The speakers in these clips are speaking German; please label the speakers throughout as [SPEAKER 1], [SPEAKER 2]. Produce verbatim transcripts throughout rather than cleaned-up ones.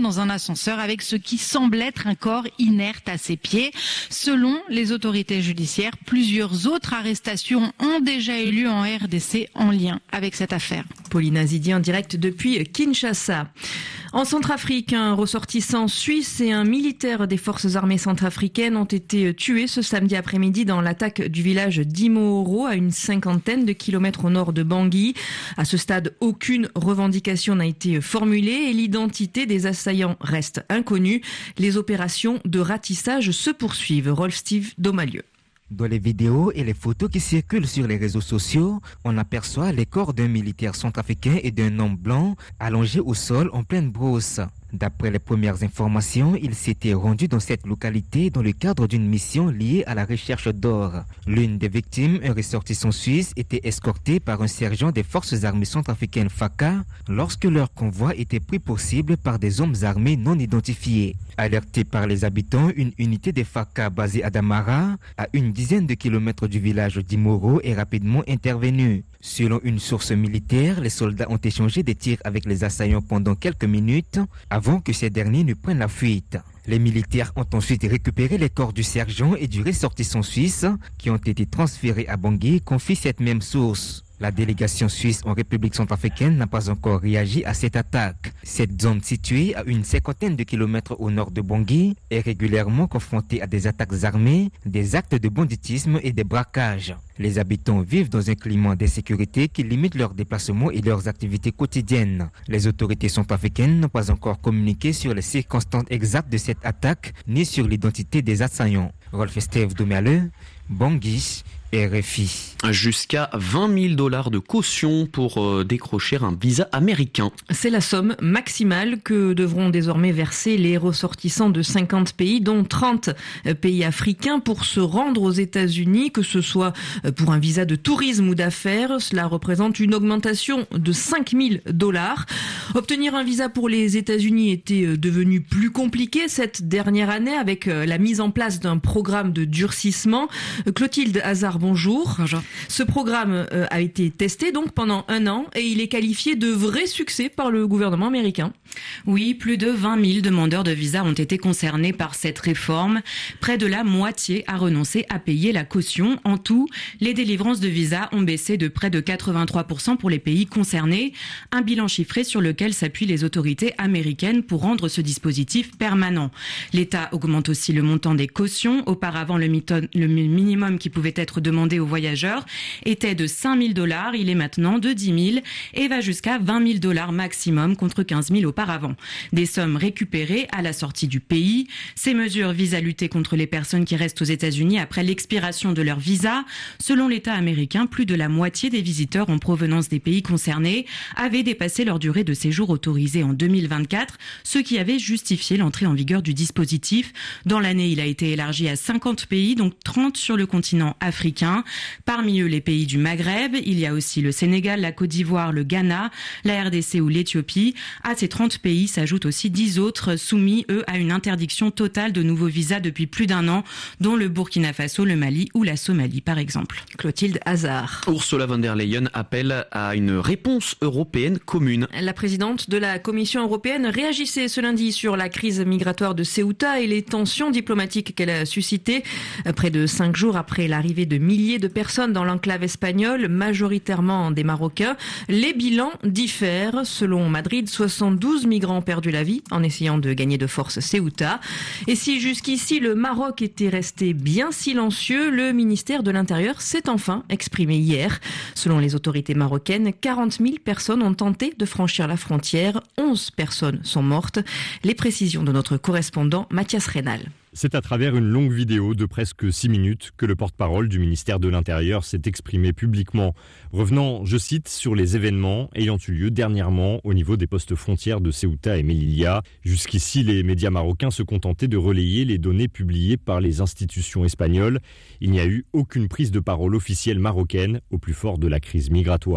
[SPEAKER 1] dans un ascenseur avec ce qui semble être un corps inerte à ses pieds. Selon les autorités judiciaires, plusieurs autres arrestations ont déjà eu lieu en R D C en lien avec cette affaire.
[SPEAKER 2] Pauline Azidi en direct depuis Kinshasa. En Centrafrique, un ressortissant suisse et un militaire des forces armées centrafricaines ont été tués ce samedi après-midi dans l'attaque du village d'Imooro, à une cinquantaine de kilomètres au nord de Bangui. À ce stade, aucune revendication n'a été formulée et l'identité des assaillants reste inconnue. Les opérations de ratissage se poursuivent. Rolf Steve Domalieu.
[SPEAKER 3] Dans les vidéos et les photos qui circulent sur les réseaux sociaux, on aperçoit les corps d'un militaire centrafricain et d'un homme blanc allongés au sol en pleine brousse. D'après les premières informations, il s'était rendu dans cette localité dans le cadre d'une mission liée à la recherche d'or. L'une des victimes, un ressortissant suisse, était escortée par un sergent des forces armées centrafricaines F A C A lorsque leur convoi était pris pour cible par des hommes armés non identifiés. Alertée par les habitants, une unité des F A C A basée à Damara, à une dizaine de kilomètres du village d'Imooro, est rapidement intervenue. Selon une source militaire, les soldats ont échangé des tirs avec les assaillants pendant quelques minutes avant que ces derniers ne prennent la fuite. Les militaires ont ensuite récupéré les corps du sergent et du ressortissant suisse qui ont été transférés à Bangui, confie cette même source. La délégation suisse en République centrafricaine n'a pas encore réagi à cette attaque. Cette zone située à une cinquantaine de kilomètres au nord de Bangui est régulièrement confrontée à des attaques armées, des actes de banditisme et des braquages. Les habitants vivent dans un climat d'insécurité qui limite leurs déplacements et leurs activités quotidiennes. Les autorités centrafricaines n'ont pas encore communiqué sur les circonstances exactes de cette attaque ni sur l'identité des assaillants. Rolf Steve Domalieu, Bangui, R F I.
[SPEAKER 4] Jusqu'à vingt mille dollars de caution pour euh, décrocher un visa américain.
[SPEAKER 2] C'est la somme maximale que devront désormais verser les ressortissants de cinquante pays, dont trente pays africains, pour se rendre aux États-Unis, que ce soit pour un visa de tourisme ou d'affaires. Cela représente une augmentation de cinq mille dollars. Obtenir un visa pour les États-Unis était devenu plus compliqué cette dernière année avec la mise en place d'un programme de durcissement. Clotilde Hazard, bonjour.
[SPEAKER 5] Bonjour.
[SPEAKER 2] Ce programme euh, a été testé donc pendant un an et il est qualifié de vrai succès par le gouvernement américain.
[SPEAKER 5] Oui, plus de vingt mille demandeurs de visa ont été concernés par cette réforme. Près de la moitié a renoncé à payer la caution. En tout, les délivrances de visas ont baissé de près de quatre-vingt-trois pour cent pour les pays concernés. Un bilan chiffré sur lequel s'appuient les autorités américaines pour rendre ce dispositif permanent. L'État augmente aussi le montant des cautions. Auparavant, le, mython, le minimum qui pouvait être demandé aux voyageurs était de cinq mille dollars. Il est maintenant de dix mille et va jusqu'à vingt mille dollars maximum contre quinze mille auparavant. Des sommes récupérées à la sortie du pays. Ces mesures visent à lutter contre les personnes qui restent aux États-Unis après l'expiration de leur visa. Selon l'État américain, plus de la moitié des visiteurs en provenance des pays concernés avaient dépassé leur durée de séjour autorisée en deux mille vingt-quatre, ce qui avait justifié l'entrée en vigueur du dispositif. Dans l'année, il a été élargi à cinquante pays, donc trente sur le continent africain. Parmi eux, les pays du Maghreb. Il y a aussi le Sénégal, la Côte d'Ivoire, le Ghana, la R D C ou l'Éthiopie. À ces trente pays s'ajoutent aussi dix autres soumis, eux, à une interdiction totale de nouveaux visas depuis plus d'un an, dont le Burkina Faso, le Mali ou la Somalie, par exemple.
[SPEAKER 2] Clotilde Hazard.
[SPEAKER 4] Ursula von der Leyen appelle à une réponse européenne commune.
[SPEAKER 2] La présidente de la Commission européenne réagissait ce lundi sur la crise migratoire de Ceuta et les tensions diplomatiques qu'elle a suscitées. Près de cinq jours après l'arrivée de milliers de personnes dans l'enclave espagnole, majoritairement des Marocains, les bilans diffèrent. Selon Madrid, soixante-douze migrants ont perdu la vie en essayant de gagner de force Ceuta. Et si jusqu'ici le Maroc était resté bien silencieux, le ministère de l'Intérieur s'est enfin exprimé hier. Selon les autorités marocaines, quarante mille personnes ont tenté de franchir la frontière. onze personnes sont mortes. Les précisions de notre correspondant Mathias Reynal.
[SPEAKER 6] C'est à travers une longue vidéo de presque six minutes que le porte-parole du ministère de l'Intérieur s'est exprimé publiquement, revenant, je cite, sur les événements ayant eu lieu dernièrement au niveau des postes frontières de Ceuta et Melilla. Jusqu'ici, les médias marocains se contentaient de relayer les données publiées par les institutions espagnoles. Il n'y a eu aucune prise de parole officielle marocaine au plus fort de la crise migratoire.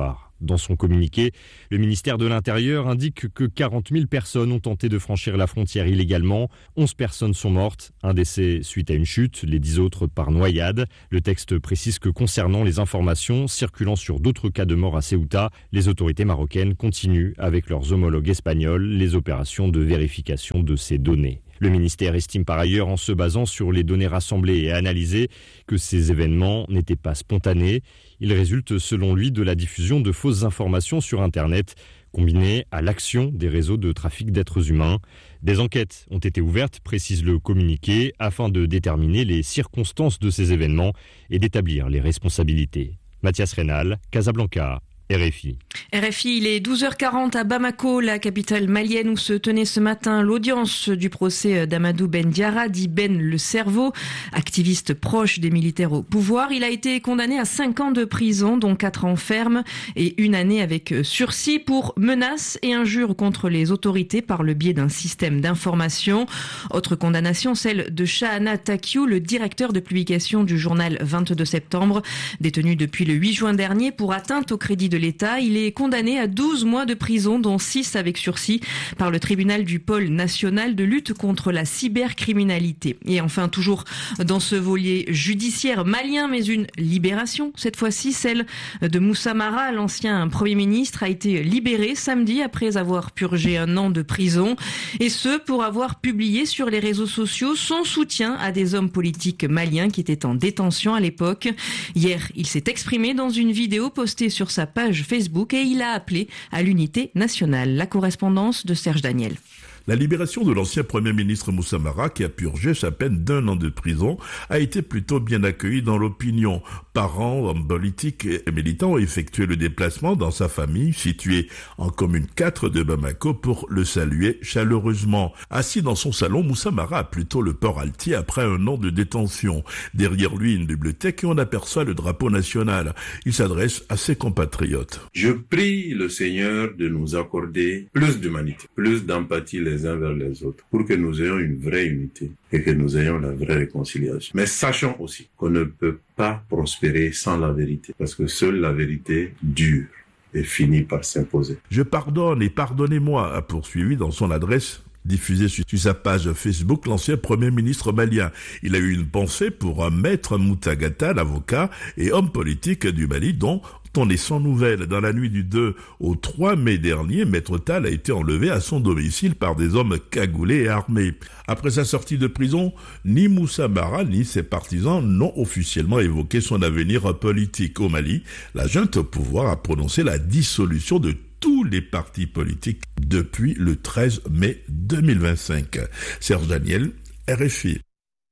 [SPEAKER 6] Dans son communiqué, le ministère de l'Intérieur indique que quarante mille personnes ont tenté de franchir la frontière illégalement. onze personnes sont mortes, un décès suite à une chute, les dix autres par noyade. Le texte précise que concernant les informations circulant sur d'autres cas de mort à Ceuta, les autorités marocaines continuent avec leurs homologues espagnols les opérations de vérification de ces données. Le ministère estime par ailleurs, en se basant sur les données rassemblées et analysées, que ces événements n'étaient pas spontanés. Ils résultent selon lui de la diffusion de fausses informations sur Internet, combinées à l'action des réseaux de trafic d'êtres humains. Des enquêtes ont été ouvertes, précise le communiqué, afin de déterminer les circonstances de ces événements et d'établir les responsabilités. Mathias Reynal, Casablanca. R F I.
[SPEAKER 2] R F I, il est douze heures quarante à Bamako, la capitale malienne, où se tenait ce matin l'audience du procès d'Amadou Ben Diarra, dit Ben le Cerveau, activiste proche des militaires au pouvoir. Il a été condamné à cinq ans de prison, dont quatre ans ferme et une année avec sursis pour menaces et injures contre les autorités par le biais d'un système d'information. Autre condamnation, celle de Shahana Takiou, le directeur de publication du journal vingt-deux septembre, détenu depuis le huit juin dernier pour atteinte au crédit de l'État. Il est condamné à douze mois de prison, dont six avec sursis, par le tribunal du pôle national de lutte contre la cybercriminalité. Et enfin, toujours dans ce volet judiciaire malien, mais une libération, cette fois-ci celle de Moussa Mara, l'ancien Premier ministre, a été libéré samedi après avoir purgé un an de prison, et ce pour avoir publié sur les réseaux sociaux son soutien à des hommes politiques maliens qui étaient en détention à l'époque. Hier, il s'est exprimé dans une vidéo postée sur sa page Facebook et il a appelé à l'unité nationale. La correspondance de Serge Daniel.
[SPEAKER 7] La libération de l'ancien Premier ministre Moussa Mara, qui a purgé sa peine d'un an de prison, a été plutôt bien accueillie dans l'opinion. Parents, hommes politiques et militants ont effectué le déplacement dans sa famille, située en commune quatre de Bamako, pour le saluer chaleureusement. Assis dans son salon, Moussa Mara a plutôt le port altier après un an de détention. Derrière lui, une bibliothèque et on aperçoit le drapeau national. Il s'adresse à ses compatriotes.
[SPEAKER 8] Je prie le Seigneur de nous accorder plus d'humanité, plus d'empathie les uns vers les autres, pour que nous ayons une vraie unité et que nous ayons la vraie réconciliation. Mais sachons aussi qu'on ne peut pas prospérer sans la vérité, parce que seule la vérité dure et finit par s'imposer.
[SPEAKER 7] Je pardonne et pardonnez-moi, a poursuivi dans son adresse diffusée sur sa page Facebook l'ancien Premier ministre malien. Il a eu une pensée pour un maître Moutagata, l'avocat et homme politique du Mali, dont on est sans nouvelles. Dans la nuit du deux au trois mai dernier, Maître Tall a été enlevé à son domicile par des hommes cagoulés et armés. Après sa sortie de prison, ni Moussa Mara ni ses partisans n'ont officiellement évoqué son avenir politique. Au Mali, la junte au pouvoir a prononcé la dissolution de tous les partis politiques depuis le treize mai deux mille vingt-cinq. Serge Daniel, R F I.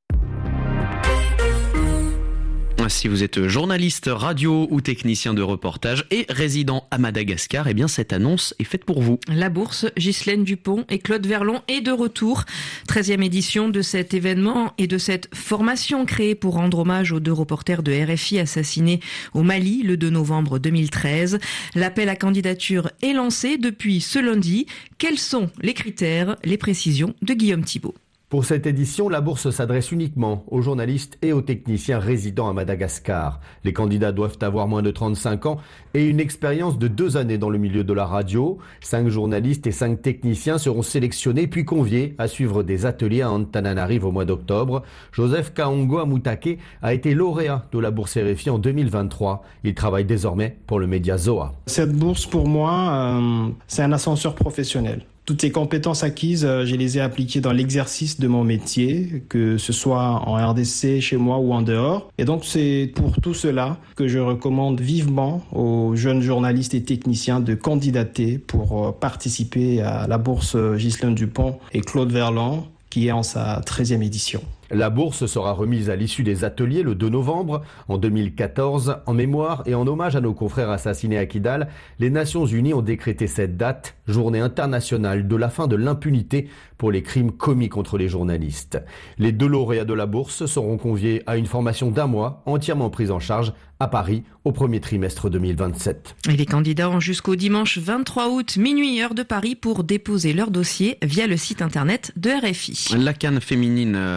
[SPEAKER 4] Si vous êtes journaliste radio ou technicien de reportage et résident à Madagascar, eh bien cette annonce est faite pour vous.
[SPEAKER 2] La bourse Ghislaine Dupont et Claude Verlon est de retour. treizième édition de cet événement et de cette formation créée pour rendre hommage aux deux reporters de R F I assassinés au Mali le deux novembre deux mille treize. L'appel à candidature est lancé depuis ce lundi. Quels sont les critères? Les précisions de Guillaume Thibault.
[SPEAKER 9] Pour cette édition, la bourse s'adresse uniquement aux journalistes et aux techniciens résidant à Madagascar. Les candidats doivent avoir moins de trente-cinq ans et une expérience de deux années dans le milieu de la radio. Cinq journalistes et cinq techniciens seront sélectionnés puis conviés à suivre des ateliers à Antananarivo au mois d'octobre. Joseph Kaongo Amutake a été lauréat de la bourse R F I en deux mille vingt-trois. Il travaille désormais pour le média Zoa.
[SPEAKER 10] Cette bourse, pour moi, euh, c'est un ascenseur professionnel. Toutes ces compétences acquises, je les ai appliquées dans l'exercice de mon métier, que ce soit en R D C, chez moi ou en dehors. Et donc, c'est pour tout cela que je recommande vivement aux jeunes journalistes et techniciens de candidater pour participer à la bourse Ghislaine Dupont et Claude Verlon, qui est en sa treizième édition.
[SPEAKER 9] La bourse sera remise à l'issue des ateliers le deux novembre. En deux mille quatorze, en mémoire et en hommage à nos confrères assassinés à Kidal, les Nations Unies ont décrété cette date, journée internationale de la fin de l'impunité pour les crimes commis contre les journalistes. Les deux lauréats de la bourse seront conviés à une formation d'un mois entièrement prise en charge à Paris au premier trimestre deux mille vingt-sept.
[SPEAKER 2] Et les candidats ont jusqu'au dimanche vingt-trois août, minuit heure de Paris, pour déposer leur dossier via le site internet de R F I.
[SPEAKER 4] La CAN féminine à présent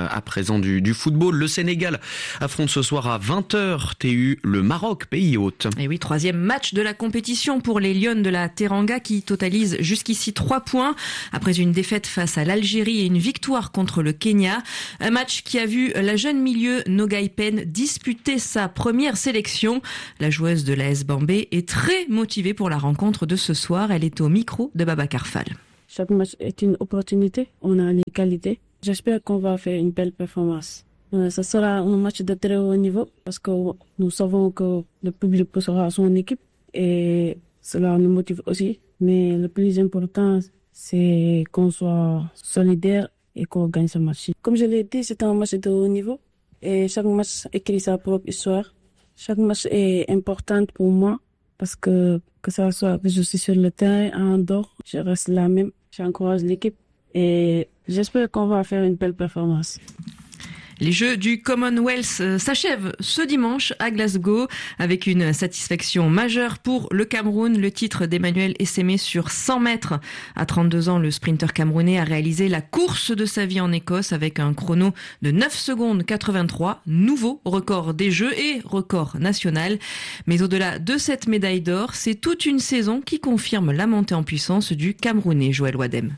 [SPEAKER 4] présent du, du football. Le Sénégal affronte ce soir à vingt heures T U le Maroc, pays hôte.
[SPEAKER 2] Et oui, troisième match de la compétition pour les Lions de la Teranga qui totalisent jusqu'ici trois points après une défaite face à l'Algérie et une victoire contre le Kenya. Un match qui a vu la jeune milieu Nogai Pen disputer sa première sélection. La joueuse de l'A S Bambey est très motivée pour la rencontre de ce soir. Elle est au micro de Babacar Fall.
[SPEAKER 11] Chaque match est une opportunité. On a les qualités. J'espère qu'on va faire une belle performance. Ce sera un match de très haut niveau parce que nous savons que le public sera son équipe et cela nous motive aussi. Mais le plus important, c'est qu'on soit solidaire et qu'on gagne ce match. Comme je l'ai dit, c'est un match de haut niveau et chaque match écrit sa propre histoire. Chaque match est important pour moi parce que que ça soit que je suis sur le terrain, en dehors, je reste la même. J'encourage l'équipe et j'espère qu'on va faire une belle performance.
[SPEAKER 2] Les Jeux du Commonwealth s'achèvent ce dimanche à Glasgow avec une satisfaction majeure pour le Cameroun. Le titre d'Emmanuel Essémé sur cent mètres. À trente-deux ans, le sprinter camerounais a réalisé la course de sa vie en Écosse avec un chrono de neuf secondes quatre-vingt-trois. Nouveau record des Jeux et record national. Mais au-delà de cette médaille d'or, c'est toute une saison qui confirme la montée en puissance du Camerounais Joël Wadem.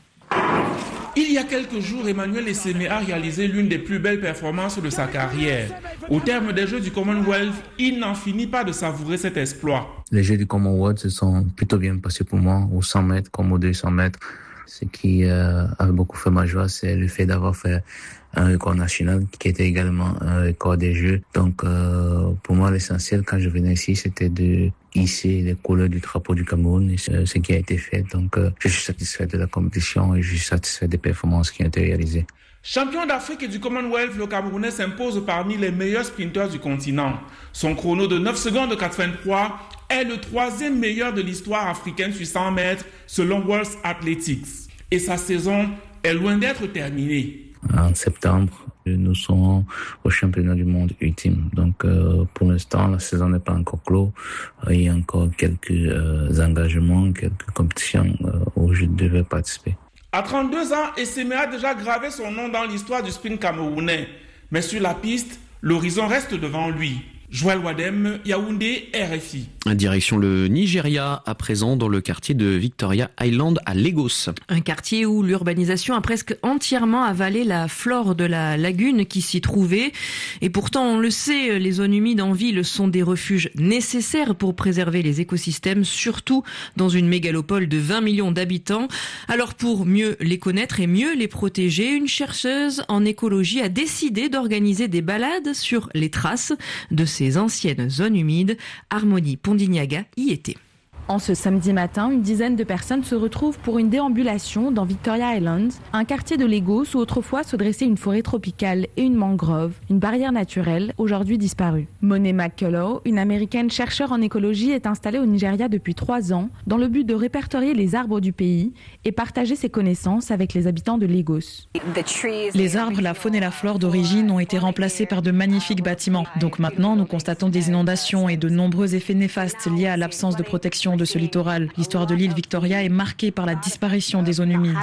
[SPEAKER 12] Il y a quelques jours, Emmanuel Essémé a réalisé l'une des plus belles performances de sa carrière. Au terme des Jeux du Commonwealth, il n'en finit pas de savourer cet exploit.
[SPEAKER 13] Les Jeux du Commonwealth se sont plutôt bien passés pour moi, aux cent mètres comme aux deux cents mètres. Ce qui euh, a beaucoup fait ma joie, c'est le fait d'avoir fait un record national qui était également un record des Jeux. Donc euh, pour moi, l'essentiel quand je venais ici, c'était de hisser les couleurs du drapeau du Cameroun, et c'est ce qui a été fait. Donc euh, je suis satisfait de la compétition et je suis satisfait des performances qui ont été réalisées.
[SPEAKER 12] Champion d'Afrique et du Commonwealth, le Camerounais s'impose parmi les meilleurs sprinteurs du continent. Son chrono de neuf secondes quatre-vingt-trois est le troisième meilleur de l'histoire africaine sur cent mètres selon World Athletics. Et sa saison est loin d'être terminée.
[SPEAKER 13] En septembre, nous serons au championnat du monde ultime. Donc euh, pour l'instant, la saison n'est pas encore close. Il y a encore quelques euh, engagements, quelques compétitions euh, où je devais participer.
[SPEAKER 12] À trente-deux ans, Essémé a déjà gravé son nom dans l'histoire du sprint camerounais. Mais sur la piste, l'horizon reste devant lui. Joël Wadem, Yaoundé, R F I.
[SPEAKER 4] Direction le Nigeria, à présent dans le quartier de Victoria Island à Lagos.
[SPEAKER 2] Un quartier où l'urbanisation a presque entièrement avalé la flore de la lagune qui s'y trouvait. Et pourtant, on le sait, les zones humides en ville sont des refuges nécessaires pour préserver les écosystèmes, surtout dans une mégalopole de vingt millions d'habitants. Alors pour mieux les connaître et mieux les protéger, une chercheuse en écologie a décidé d'organiser des balades sur les traces de ces anciennes zones humides. Harmonie Pondignaga y était.
[SPEAKER 14] En ce samedi matin, une dizaine de personnes se retrouvent pour une déambulation dans Victoria Island, un quartier de Lagos où autrefois se dressait une forêt tropicale et une mangrove, une barrière naturelle aujourd'hui disparue. Monet McCullough, une américaine chercheure en écologie, est installée au Nigeria depuis trois ans dans le but de répertorier les arbres du pays et partager ses connaissances avec les habitants de Lagos.
[SPEAKER 15] Les arbres, la faune et la flore d'origine ont été remplacés par de magnifiques bâtiments. Donc maintenant, nous constatons des inondations et de nombreux effets néfastes liés à l'absence de protection de ce littoral. L'histoire de l'île Victoria est marquée par la disparition des zones humides.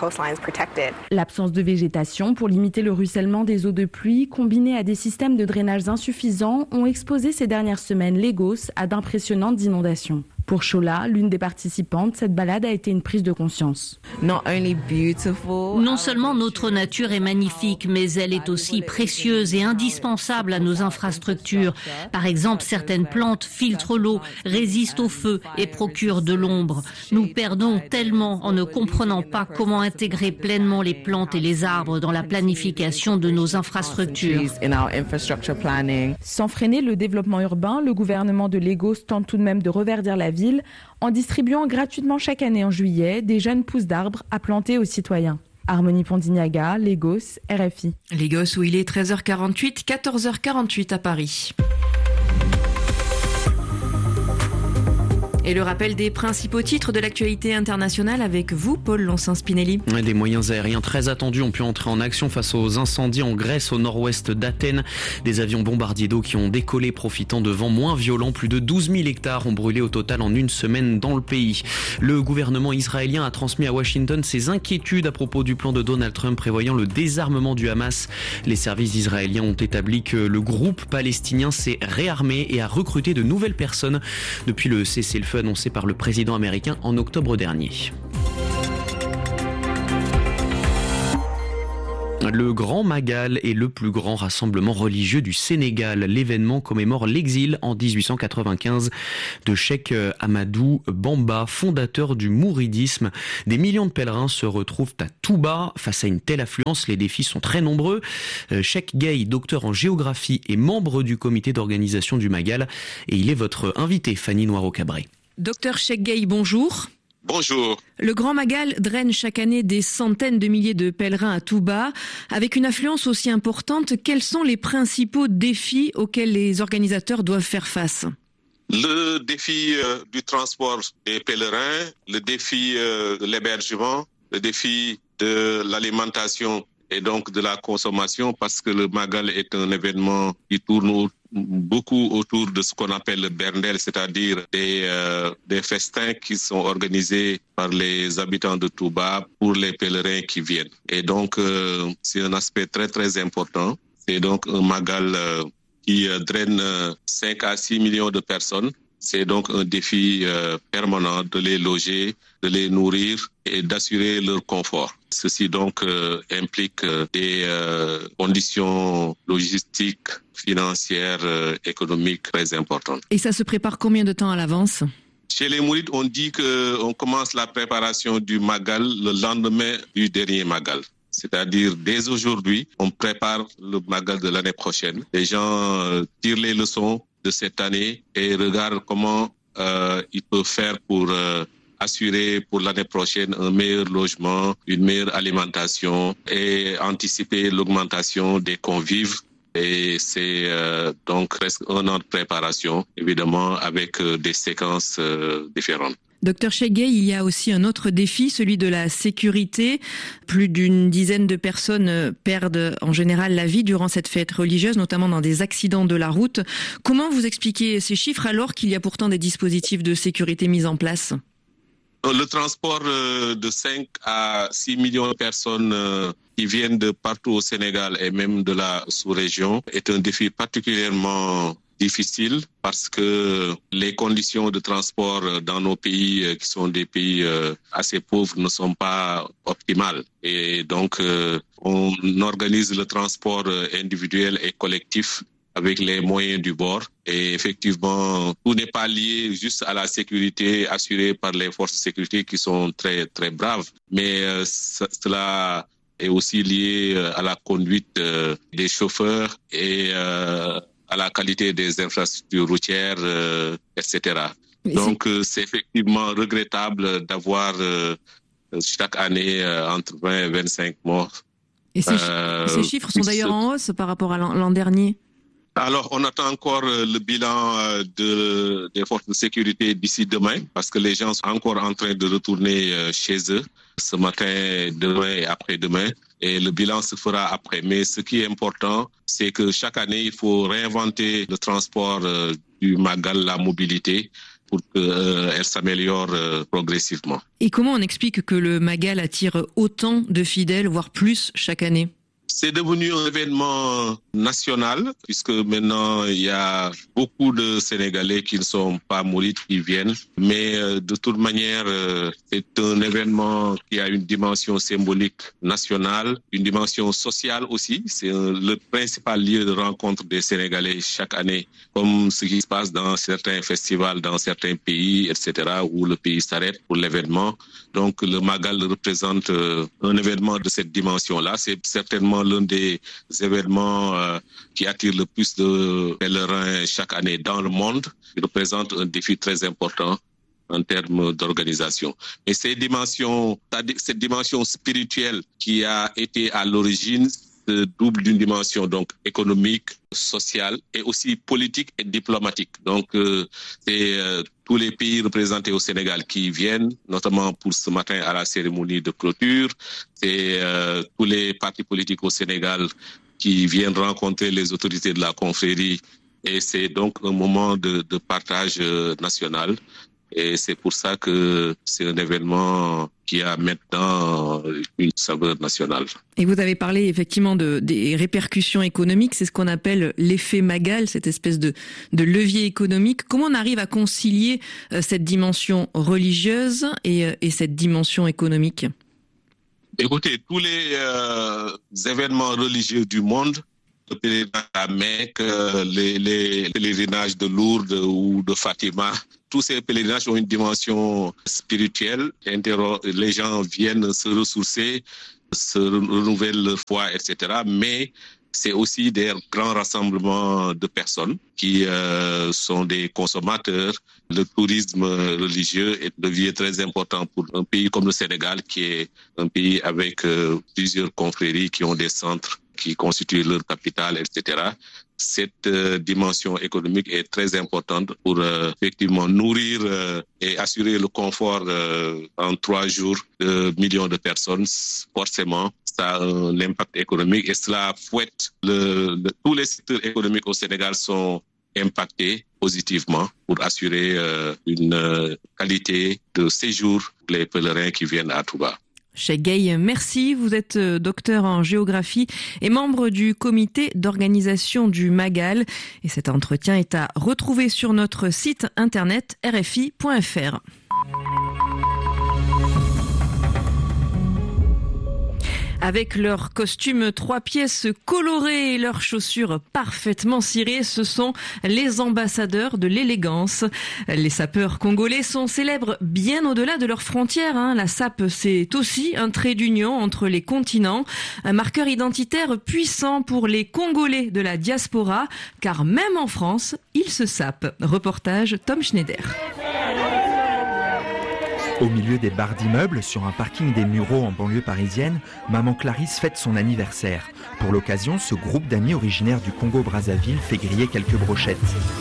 [SPEAKER 14] L'absence de végétation pour limiter le ruissellement des eaux de pluie, combinée à des systèmes de drainage insuffisants, ont exposé ces dernières semaines Lagos à d'impressionnantes inondations. Pour Shola, l'une des participantes, cette balade a été une prise de conscience.
[SPEAKER 16] Non seulement notre nature est magnifique, mais elle est aussi précieuse et indispensable à nos infrastructures. Par exemple, certaines plantes filtrent l'eau, résistent au feu et procurent de l'ombre. Nous perdons tellement en ne comprenant pas comment intégrer pleinement les plantes et les arbres dans la planification de nos infrastructures.
[SPEAKER 14] Sans freiner le développement urbain, le gouvernement de Lagos tente tout de même de reverdir la ville en distribuant gratuitement chaque année en juillet des jeunes pousses d'arbres à planter aux citoyens. Harmonie Pondignaga, Lagos, R F I.
[SPEAKER 2] Lagos où il est treize heures quarante-huit, quatorze heures quarante-huit à Paris. Et le rappel des principaux titres de l'actualité internationale avec vous, Paul Lonsin-Spinelli.
[SPEAKER 4] Des moyens aériens très attendus ont pu entrer en action face aux incendies en Grèce, au nord-ouest d'Athènes. Des avions bombardiers d'eau qui ont décollé profitant de vents moins violents. Plus de douze mille hectares ont brûlé au total en une semaine dans le pays. Le gouvernement israélien a transmis à Washington ses inquiétudes à propos du plan de Donald Trump prévoyant le désarmement du Hamas. Les services israéliens ont établi que le groupe palestinien s'est réarmé et a recruté de nouvelles personnes depuis le cessez-le-feu annoncé par le président américain en octobre dernier. Le Grand Magal est le plus grand rassemblement religieux du Sénégal. L'événement commémore l'exil en dix-huit cent quatre-vingt-quinze de Cheikh Ahmadou Bamba, fondateur du mouridisme. Des millions de pèlerins se retrouvent à Touba. Face à une telle affluence, les défis sont très nombreux. Cheikh Gueye, docteur en géographie et membre du comité d'organisation du Magal. Et il est votre invité, Fanny Noiro-Cabré.
[SPEAKER 2] Docteur Cheikh Gueye, bonjour.
[SPEAKER 17] Bonjour.
[SPEAKER 2] Le Grand Magal draine chaque année des centaines de milliers de pèlerins à Touba. Avec une affluence aussi importante, quels sont les principaux défis auxquels les organisateurs doivent faire face ?
[SPEAKER 17] Le défi euh, du transport des pèlerins, le défi euh, de l'hébergement, le défi de l'alimentation et donc de la consommation, parce que le Magal est un événement qui tourne beaucoup autour de ce qu'on appelle le Berndel, c'est-à-dire des, euh, des festins qui sont organisés par les habitants de Touba pour les pèlerins qui viennent. Et donc, euh, c'est un aspect très, très important. C'est donc un Magal euh, qui euh, draine euh, cinq à six millions de personnes. C'est donc un défi euh, permanent de les loger, de les nourrir et d'assurer leur confort. Ceci donc euh, implique euh, des euh, conditions logistiques, financières, euh, économiques très importantes.
[SPEAKER 2] Et ça se prépare combien de temps à l'avance ?
[SPEAKER 17] Chez les Mourides, on dit qu'on commence la préparation du Magal le lendemain du dernier Magal. C'est-à-dire, dès aujourd'hui, on prépare le Magal de l'année prochaine. Les gens euh, tirent les leçons de cette année et regardent comment euh, ils peuvent faire pour euh, assurer pour l'année prochaine un meilleur logement, une meilleure alimentation et anticiper l'augmentation des convives. Et c'est euh, donc presque un an de préparation, évidemment, avec euh, des séquences euh, différentes.
[SPEAKER 2] Docteur Cheikh Gueye, il y a aussi un autre défi, celui de la sécurité. Plus d'une dizaine de personnes perdent en général la vie durant cette fête religieuse, notamment dans des accidents de la route. Comment vous expliquez ces chiffres alors qu'il y a pourtant des dispositifs de sécurité mis en place ?
[SPEAKER 17] Le transport de cinq à six millions de personnes qui viennent de partout au Sénégal et même de la sous-région est un défi particulièrement difficile parce que les conditions de transport dans nos pays qui sont des pays assez pauvres ne sont pas optimales. Et donc, on organise le transport individuel et collectif avec les moyens du bord. Et effectivement, tout n'est pas lié juste à la sécurité assurée par les forces de sécurité qui sont très, très braves. Mais euh, cela est aussi lié à la conduite euh, des chauffeurs et euh, à la qualité des infrastructures routières, euh, et cetera. Et Donc, euh, c'est effectivement regrettable d'avoir euh, chaque année euh, entre vingt et vingt-cinq morts.
[SPEAKER 2] Et ces, euh, ces chiffres sont d'ailleurs en hausse par rapport à l'an, l'an dernier.
[SPEAKER 17] Alors, on attend encore le bilan de, des forces de sécurité d'ici demain, parce que les gens sont encore en train de retourner chez eux ce matin, demain et après-demain. Et le bilan se fera après. Mais ce qui est important, c'est que chaque année, il faut réinventer le transport du Magal, la mobilité, pour qu'elle euh, s'améliore euh, progressivement.
[SPEAKER 2] Et comment on explique que le Magal attire autant de fidèles, voire plus, chaque année ?
[SPEAKER 17] C'est devenu un événement national, puisque maintenant, il y a beaucoup de Sénégalais qui ne sont pas mourides, qui viennent. Mais euh, de toute manière, euh, c'est un événement qui a une dimension symbolique nationale, une dimension sociale aussi. C'est un, le principal lieu de rencontre des Sénégalais chaque année, comme ce qui se passe dans certains festivals, dans certains pays, et cetera, où le pays s'arrête pour l'événement. Donc, le Magal représente euh, un événement de cette dimension-là. C'est certainement l'un des événements euh, qui attire le plus de pèlerins chaque année dans le monde. Il représente un défi très important en termes d'organisation. Et ces dimensions, cette dimension spirituelle qui a été à l'origine, double d'une dimension donc économique, sociale et aussi politique et diplomatique. Donc, euh, c'est euh, tous les pays représentés au Sénégal qui viennent, notamment pour ce matin à la cérémonie de clôture. C'est euh, tous les partis politiques au Sénégal qui viennent rencontrer les autorités de la confrérie. Et c'est donc un moment de, de partage euh, national. Et c'est pour ça que c'est un événement qui a maintenant une saveur nationale.
[SPEAKER 2] Et vous avez parlé effectivement de, des répercussions économiques, c'est ce qu'on appelle l'effet Magal, cette espèce de, de levier économique. Comment on arrive à concilier euh, cette dimension religieuse et, et cette dimension économique ?
[SPEAKER 17] Écoutez, tous les euh, événements religieux du monde, le pèlerinage à Mecque, les, les pèlerinages de Lourdes ou de Fatima, tous ces pèlerinages ont une dimension spirituelle. Les gens viennent se ressourcer, se renouvellent leur foi, et cetera. Mais c'est aussi des grands rassemblements de personnes qui euh, sont des consommateurs. Le tourisme religieux est devenu très important pour un pays comme le Sénégal, qui est un pays avec euh, plusieurs confréries qui ont des centres qui constituent leur capitale, et cetera. Cette euh, dimension économique est très importante pour euh, effectivement nourrir euh, et assurer le confort euh, en trois jours de millions de personnes. Forcément, ça a un impact économique et cela fouette le, le, tous les secteurs économiques au Sénégal sont impactés positivement pour assurer euh, une euh, qualité de séjour pour les pèlerins qui viennent à Touba.
[SPEAKER 2] Cheikh Gueye, merci. Vous êtes docteur en géographie et membre du comité d'organisation du Magal. Et cet entretien est à retrouver sur notre site internet r f i point f r. Avec leurs costumes trois pièces colorés et leurs chaussures parfaitement cirées, ce sont les ambassadeurs de l'élégance. Les sapeurs congolais sont célèbres bien au-delà de leurs frontières. Hein. La sape, c'est aussi un trait d'union entre les continents, un marqueur identitaire puissant pour les Congolais de la diaspora, car même en France, ils se sapent. Reportage Tom Schneider.
[SPEAKER 18] Au milieu des barres d'immeubles, sur un parking des Mureaux en banlieue parisienne, maman Clarisse fête son anniversaire. Pour l'occasion, ce groupe d'amis originaires du Congo-Brazzaville fait griller quelques brochettes.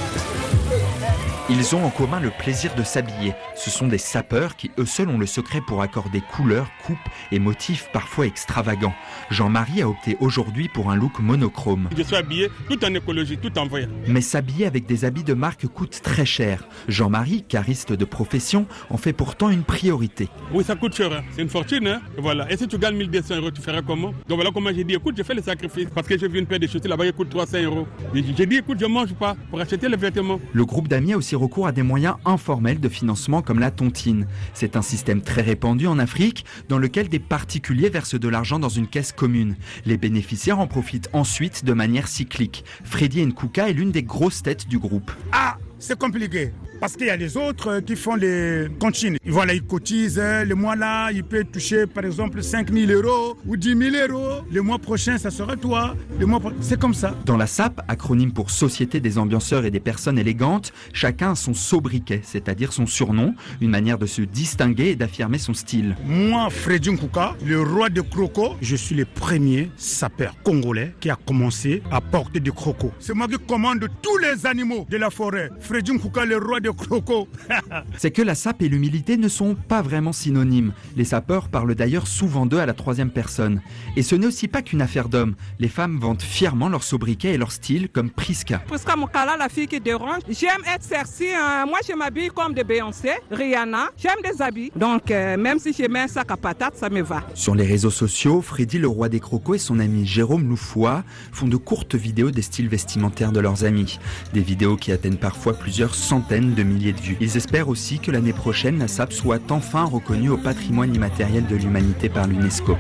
[SPEAKER 18] Ils ont en commun le plaisir de s'habiller. Ce sont des sapeurs qui, eux seuls, ont le secret pour accorder couleurs, coupes et motifs parfois extravagants. Jean-Marie a opté aujourd'hui pour un look monochrome.
[SPEAKER 19] Je suis habillé tout en écologie, tout en voyant.
[SPEAKER 18] Mais s'habiller avec des habits de marque coûte très cher. Jean-Marie, cariste de profession, en fait pourtant une priorité.
[SPEAKER 19] Oui, ça coûte cher. Hein. C'est une fortune. Hein. Voilà. Et si tu gagnes mille deux cents euros, tu feras comment? Donc voilà comment j'ai dit, écoute, je fais le sacrifice. Parce que j'ai vu une paire de chaussures là-bas, qui coûte trois cents euros. J'ai dit, écoute, je ne mange pas pour acheter les vêtements.
[SPEAKER 18] Le groupe d'amis a aussi recours à des moyens informels de financement comme la tontine. C'est un système très répandu en Afrique dans lequel des particuliers versent de l'argent dans une caisse commune. Les bénéficiaires en profitent ensuite de manière cyclique. Freddy Nkouka est l'une des grosses têtes du groupe.
[SPEAKER 20] Ah, c'est compliqué. Parce qu'il y a les autres qui font les comptines. Voilà, ils cotisent. Le mois là, ils peuvent toucher par exemple cinq mille euros ou dix mille euros. Le mois prochain, ça sera toi. Le mois pro... C'est comme ça.
[SPEAKER 18] Dans la S A P, acronyme pour Société des ambianceurs et des personnes élégantes, chacun a son sobriquet, c'est-à-dire son surnom, une manière de se distinguer et d'affirmer son style.
[SPEAKER 20] Moi, Freddy Nkouka, le roi de croco, je suis le premier sapeur congolais qui a commencé à porter des crocos. C'est moi qui commande tous les animaux de la forêt. Freddy Nkouka, le roi de croco.
[SPEAKER 18] C'est que la S A P et l'humilité ne sont pas vraiment synonymes. Les sapeurs parlent d'ailleurs souvent d'eux à la troisième personne. Et ce n'est aussi pas qu'une affaire d'hommes. Les femmes vantent fièrement leur sobriquet et leur style, comme Priska.
[SPEAKER 21] Priska Mokala, la fille qui dérange. J'aime être sexy. Hein. Moi, je m'habille comme de Beyoncé, Rihanna. J'aime des habits. Donc, euh, même si je mets un sac à patates, ça me va.
[SPEAKER 18] Sur les réseaux sociaux, Freddy, le roi des crocos, et son ami Jérôme Loufoua font de courtes vidéos des styles vestimentaires de leurs amis. Des vidéos qui atteignent parfois plusieurs centaines de milliers de vues. Ils espèrent aussi que l'année prochaine, la S A P soit enfin reconnue au patrimoine immatériel de l'humanité par l'UNESCO.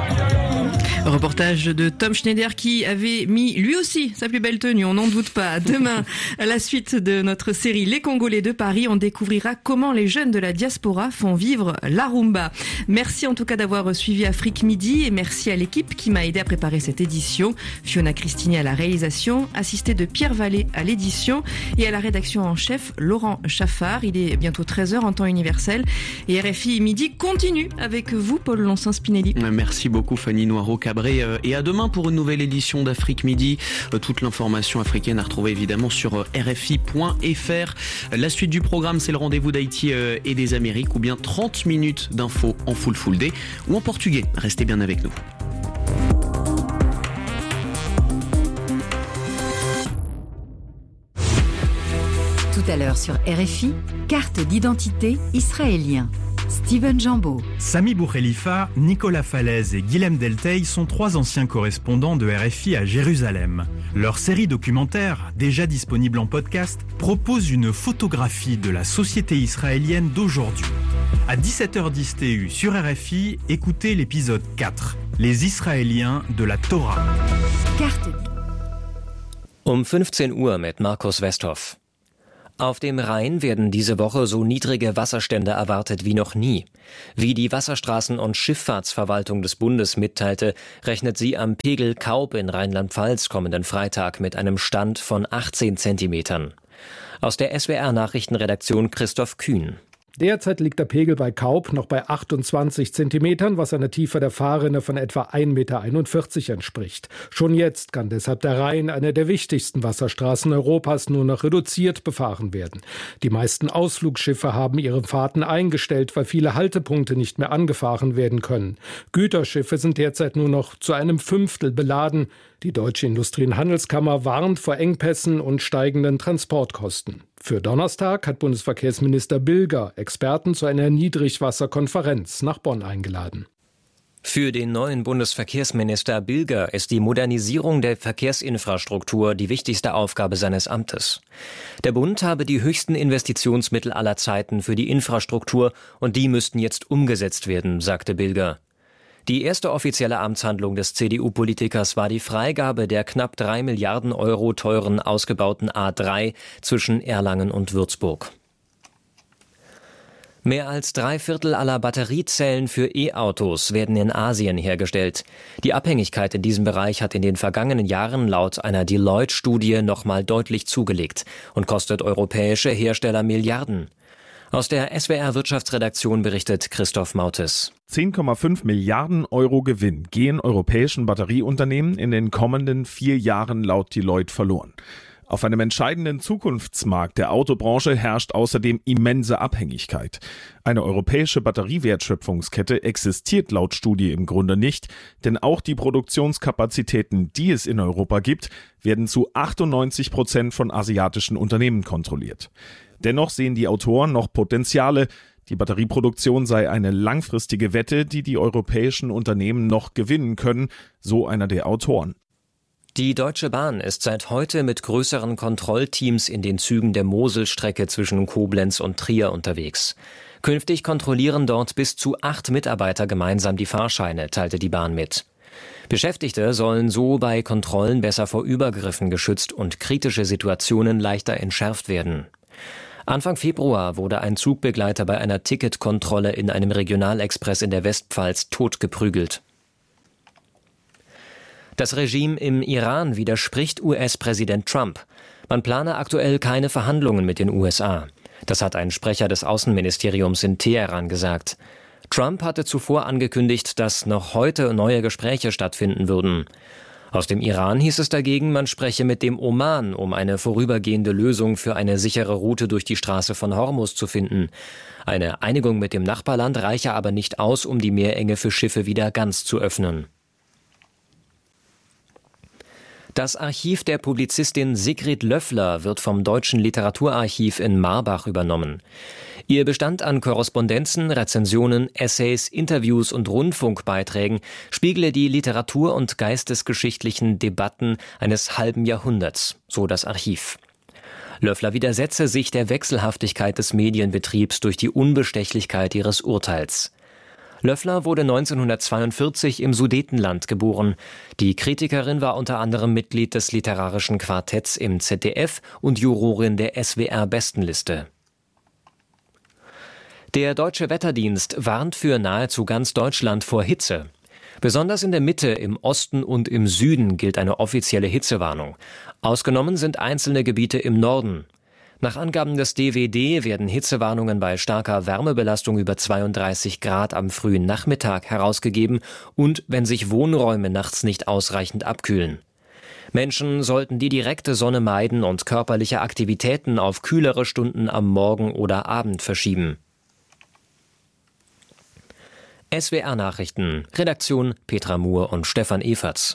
[SPEAKER 2] Reportage de Tom Schneider qui avait mis lui aussi sa plus belle tenue, on n'en doute pas. Demain, à la suite de notre série Les Congolais de Paris, on découvrira comment les jeunes de la diaspora font vivre la rumba. Merci en tout cas d'avoir suivi Afrique Midi et merci à l'équipe qui m'a aidé à préparer cette édition. Fiona Cristini à la réalisation, assistée de Pierre Vallée à l'édition et à la rédaction en chef Laurent Chaffard. Il est bientôt treize heures en temps universel et R F I Midi continue avec vous, Paul Lonsin-Spinelli.
[SPEAKER 4] Merci beaucoup Fanny Noireau. Cabré et à demain pour une nouvelle édition d'Afrique Midi. Toute l'information africaine à retrouver évidemment sur R F I point F R. La suite du programme, c'est le rendez-vous d'Haïti et des Amériques ou bien trente minutes d'infos en full full day ou en portugais. Restez bien avec nous.
[SPEAKER 1] Tout à l'heure sur R F I, carte d'identité israélien. Steven Jambeau.
[SPEAKER 22] Sami Boukhelifa, Nicolas Falaise et Guilhem Delteil sont trois anciens correspondants de R F I à Jérusalem. Leur série documentaire, déjà disponible en podcast, propose une photographie de la société israélienne d'aujourd'hui. À dix-sept heures dix T U sur R F I, écoutez l'épisode quatre, Les Israéliens de la Torah.
[SPEAKER 1] Carte.
[SPEAKER 23] Um fünfzehn Uhr mit Markus Westhoff. Auf dem Rhein werden diese Woche so niedrige Wasserstände erwartet wie noch nie. Wie die Wasserstraßen- und Schifffahrtsverwaltung des Bundes mitteilte, rechnet sie am Pegel Kaub in Rheinland-Pfalz kommenden Freitag mit einem Stand von achtzehn Zentimetern. Aus der S W R-Nachrichtenredaktion Christoph Kühn.
[SPEAKER 24] Derzeit liegt der Pegel bei Kaub noch bei achtundzwanzig Zentimetern, was einer Tiefe der Fahrrinne von etwa ein Meter einundvierzig entspricht. Schon jetzt kann deshalb der Rhein, eine der wichtigsten Wasserstraßen Europas, nur noch reduziert befahren werden. Die meisten Ausflugsschiffe haben ihre Fahrten eingestellt, weil viele Haltepunkte nicht mehr angefahren werden können. Güterschiffe sind derzeit nur noch zu einem Fünftel beladen. Die Deutsche Industrie- und Handelskammer warnt vor Engpässen und steigenden Transportkosten. Für Donnerstag hat Bundesverkehrsminister Bilger Experten zu einer Niedrigwasserkonferenz nach Bonn eingeladen.
[SPEAKER 23] Für den neuen Bundesverkehrsminister Bilger ist die Modernisierung der Verkehrsinfrastruktur die wichtigste Aufgabe seines Amtes. Der Bund habe die höchsten Investitionsmittel aller Zeiten für die Infrastruktur und die müssten jetzt umgesetzt werden, sagte Bilger. Die erste offizielle Amtshandlung des C D U-Politikers war die Freigabe der knapp drei Milliarden Euro teuren ausgebauten A drei zwischen Erlangen und Würzburg. Mehr als drei Viertel aller Batteriezellen für E-Autos werden in Asien hergestellt. Die Abhängigkeit in diesem Bereich hat in den vergangenen Jahren laut einer Deloitte-Studie nochmal deutlich zugelegt und kostet europäische Hersteller Milliarden. Aus der S W R-Wirtschaftsredaktion berichtet Christoph Mautes.
[SPEAKER 25] zehn Komma fünf Milliarden Euro Gewinn gehen europäischen Batterieunternehmen in den kommenden vier Jahren laut Deloitte verloren. Auf einem entscheidenden Zukunftsmarkt der Autobranche herrscht außerdem immense Abhängigkeit. Eine europäische Batteriewertschöpfungskette existiert laut Studie im Grunde nicht, denn auch die Produktionskapazitäten, die es in Europa gibt, werden zu achtundneunzig Prozent von asiatischen Unternehmen kontrolliert. Dennoch sehen die Autoren noch Potenziale. Die Batterieproduktion sei eine langfristige Wette, die die europäischen Unternehmen noch gewinnen können, so einer der Autoren.
[SPEAKER 23] Die Deutsche Bahn ist seit heute mit größeren Kontrollteams in den Zügen der Moselstrecke zwischen Koblenz und Trier unterwegs. Künftig kontrollieren dort bis zu acht Mitarbeiter gemeinsam die Fahrscheine, teilte die Bahn mit. Beschäftigte sollen so bei Kontrollen besser vor Übergriffen geschützt und kritische Situationen leichter entschärft werden. Anfang Februar wurde ein Zugbegleiter bei einer Ticketkontrolle in einem Regionalexpress in der Westpfalz totgeprügelt. Das Regime im Iran widerspricht U S-Präsident Trump. Man plane aktuell keine Verhandlungen mit den U S A. Das hat ein Sprecher des Außenministeriums in Teheran gesagt. Trump hatte zuvor angekündigt, dass noch heute neue Gespräche stattfinden würden. Aus dem Iran hieß es dagegen, man spreche mit dem Oman, um eine vorübergehende Lösung für eine sichere Route durch die Straße von Hormuz zu finden. Eine Einigung mit dem Nachbarland reiche aber nicht aus, um die Meerenge für Schiffe wieder ganz zu öffnen. Das Archiv der Publizistin Sigrid Löffler wird vom Deutschen Literaturarchiv in Marbach übernommen. Ihr Bestand an Korrespondenzen, Rezensionen, Essays, Interviews und Rundfunkbeiträgen spiegle die literatur- und geistesgeschichtlichen Debatten eines halben Jahrhunderts, so das Archiv. Löffler widersetze sich der Wechselhaftigkeit des Medienbetriebs durch die Unbestechlichkeit ihres Urteils. Löffler wurde neunzehnhundertzweiundvierzig im Sudetenland geboren. Die Kritikerin war unter anderem Mitglied des literarischen Quartetts im Z D F und Jurorin der S W R-Bestenliste. Der Deutsche Wetterdienst warnt für nahezu ganz Deutschland vor Hitze. Besonders in der Mitte, im Osten und im Süden gilt eine offizielle Hitzewarnung. Ausgenommen sind einzelne Gebiete im Norden. Nach Angaben des D W D werden Hitzewarnungen bei starker Wärmebelastung über zweiunddreißig Grad am frühen Nachmittag herausgegeben und wenn sich Wohnräume nachts nicht ausreichend abkühlen. Menschen sollten die direkte Sonne meiden und körperliche Aktivitäten auf kühlere Stunden am Morgen oder Abend verschieben. S W R-Nachrichten, Redaktion Petra Muhr und Stefan Everts.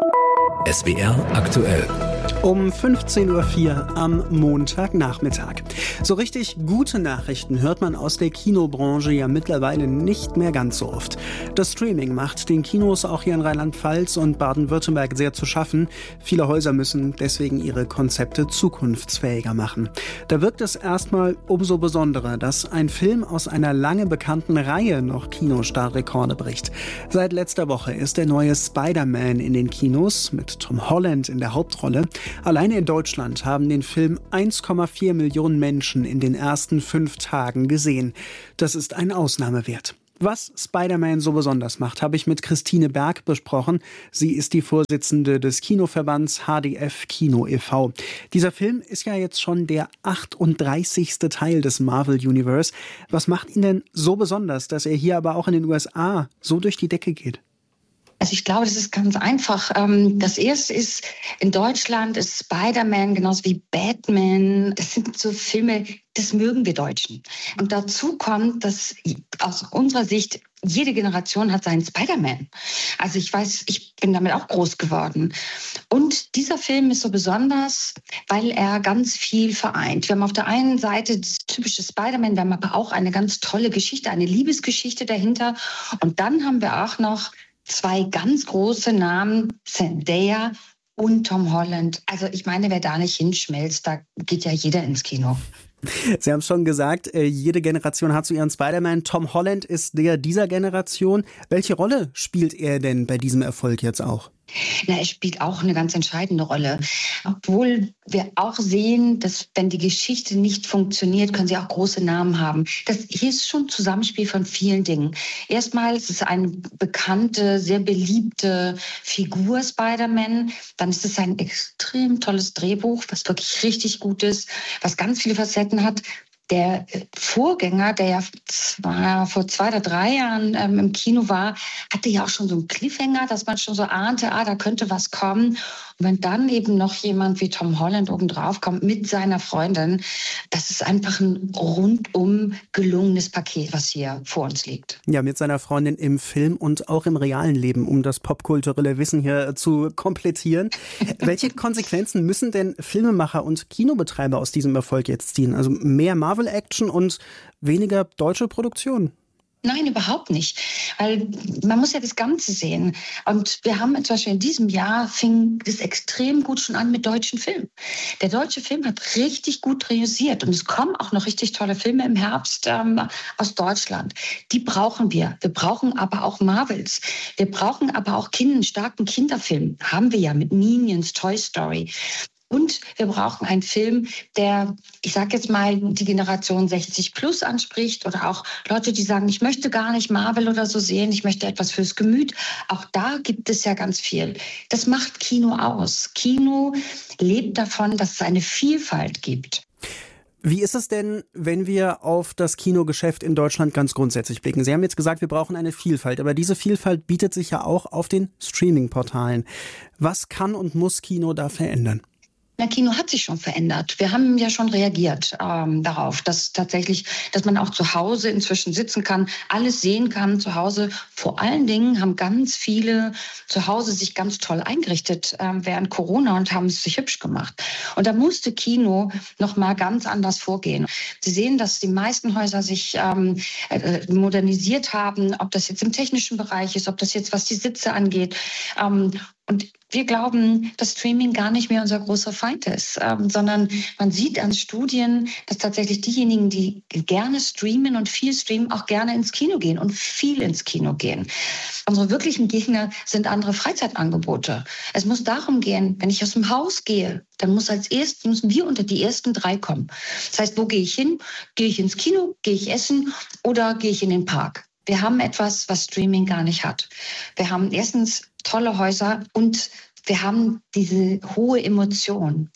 [SPEAKER 3] S W R aktuell.
[SPEAKER 5] Um fünfzehn Uhr vier am Montagnachmittag. So richtig gute Nachrichten hört man aus der Kinobranche ja mittlerweile nicht mehr ganz so oft. Das Streaming macht den Kinos auch hier in Rheinland-Pfalz und Baden-Württemberg sehr zu schaffen. Viele Häuser müssen deswegen ihre Konzepte zukunftsfähiger machen. Da wirkt es erstmal umso besonderer, dass ein Film aus einer lange bekannten Reihe noch Kinostartrekorde bricht. Seit letzter Woche ist der neue Spider-Man in den Kinos mit Tom Holland in der Hauptrolle. Alleine in Deutschland haben den Film eins Komma vier Millionen Menschen in den ersten fünf Tagen gesehen. Das ist ein Ausnahmewert. Was Spider-Man so besonders macht, habe ich mit Christine Berg besprochen. Sie ist die Vorsitzende des Kinoverbands H D F Kino e V Dieser Film ist ja jetzt schon der achtunddreißigste Teil des Marvel Universe. Was macht ihn denn so besonders, dass er hier aber auch in den U S A so durch die Decke geht?
[SPEAKER 6] Also ich glaube, das ist ganz einfach. Das erste ist, in Deutschland ist Spider-Man genauso wie Batman. Das sind so Filme, das mögen wir Deutschen. Und dazu kommt, dass aus unserer Sicht jede Generation hat seinen Spider-Man. Also ich weiß, ich bin damit auch groß geworden. Und dieser Film ist so besonders, weil er ganz viel vereint. Wir haben auf der einen Seite das typische Spider-Man, wir haben aber auch eine ganz tolle Geschichte, eine Liebesgeschichte dahinter. Und dann haben wir auch noch zwei ganz große Namen, Zendaya und Tom Holland. Also ich meine, wer da nicht hinschmelzt, da geht ja jeder ins Kino.
[SPEAKER 5] Sie haben es schon gesagt, jede Generation hat so ihren Spider-Man. Tom Holland ist der dieser Generation. Welche Rolle spielt er denn bei diesem Erfolg jetzt auch?
[SPEAKER 6] Na, er spielt auch eine ganz entscheidende Rolle. Obwohl wir auch sehen, dass wenn die Geschichte nicht funktioniert, können sie auch große Namen haben. Das hier ist schon ein Zusammenspiel von vielen Dingen. Erstmal ist es eine bekannte, sehr beliebte Figur Spider-Man. Dann ist es ein extrem tolles Drehbuch, was wirklich richtig gut ist, was ganz viele Facetten hat. Der Vorgänger, der ja zwar vor zwei oder drei Jahren ähm, im Kino war, hatte ja auch schon so einen Cliffhanger, dass man schon so ahnte, ah, da könnte was kommen. Und wenn dann eben noch jemand wie Tom Holland obendrauf kommt mit seiner Freundin, das ist einfach ein rundum gelungenes Paket, was hier vor uns liegt.
[SPEAKER 5] Ja, mit seiner Freundin im Film und auch im realen Leben, um das popkulturelle Wissen hier zu komplettieren. Welche Konsequenzen müssen denn Filmemacher und Kinobetreiber aus diesem Erfolg jetzt ziehen? Also mehr Marvel-Action und weniger deutsche Produktion?
[SPEAKER 6] Nein, überhaupt nicht. Weil man muss ja das Ganze sehen. Und wir haben zum Beispiel in diesem Jahr fing das extrem gut schon an mit deutschen Filmen. Der deutsche Film hat richtig gut realisiert. Und es kommen auch noch richtig tolle Filme im Herbst ähm, aus Deutschland. Die brauchen wir. Wir brauchen aber auch Marvels. Wir brauchen aber auch kind, einen starken Kinderfilm. Haben wir ja mit Minions, Toy Story. Und wir brauchen einen Film, der, ich sage jetzt mal, die Generation sechzig plus anspricht oder auch Leute, die sagen, ich möchte gar nicht Marvel oder so sehen, ich möchte etwas fürs Gemüt. Auch da gibt es ja ganz viel. Das macht Kino aus. Kino lebt davon, dass es eine Vielfalt gibt.
[SPEAKER 5] Wie ist es denn, wenn wir auf das Kinogeschäft in Deutschland ganz grundsätzlich blicken? Sie haben jetzt gesagt, wir brauchen eine Vielfalt, aber diese Vielfalt bietet sich ja auch auf den Streaming-Portalen. Was kann und muss Kino da verändern?
[SPEAKER 6] Na, Kino hat sich schon verändert. Wir haben ja schon reagiert ähm, darauf, dass tatsächlich, dass man auch zu Hause inzwischen sitzen kann, alles sehen kann zu Hause. Vor allen Dingen haben ganz viele zu Hause sich ganz toll eingerichtet ähm, während Corona und haben es sich hübsch gemacht. Und da musste Kino noch mal ganz anders vorgehen. Sie sehen, dass die meisten Häuser sich ähm, äh, modernisiert haben, ob das jetzt im technischen Bereich ist, ob das jetzt was die Sitze angeht. Ähm, Und wir glauben, dass Streaming gar nicht mehr unser großer Feind ist, ähm, sondern man sieht an Studien, dass tatsächlich diejenigen, die gerne streamen und viel streamen, auch gerne ins Kino gehen und viel ins Kino gehen. Unsere wirklichen Gegner sind andere Freizeitangebote. Es muss darum gehen, wenn ich aus dem Haus gehe, dann muss als erstes, müssen wir unter die ersten drei kommen. Das heißt, wo gehe ich hin? Gehe ich ins Kino? Gehe ich essen? Oder gehe ich in den Park? Wir haben etwas, was Streaming gar nicht hat. Wir haben erstens tolle Häuser und wir haben diese hohe Emotion.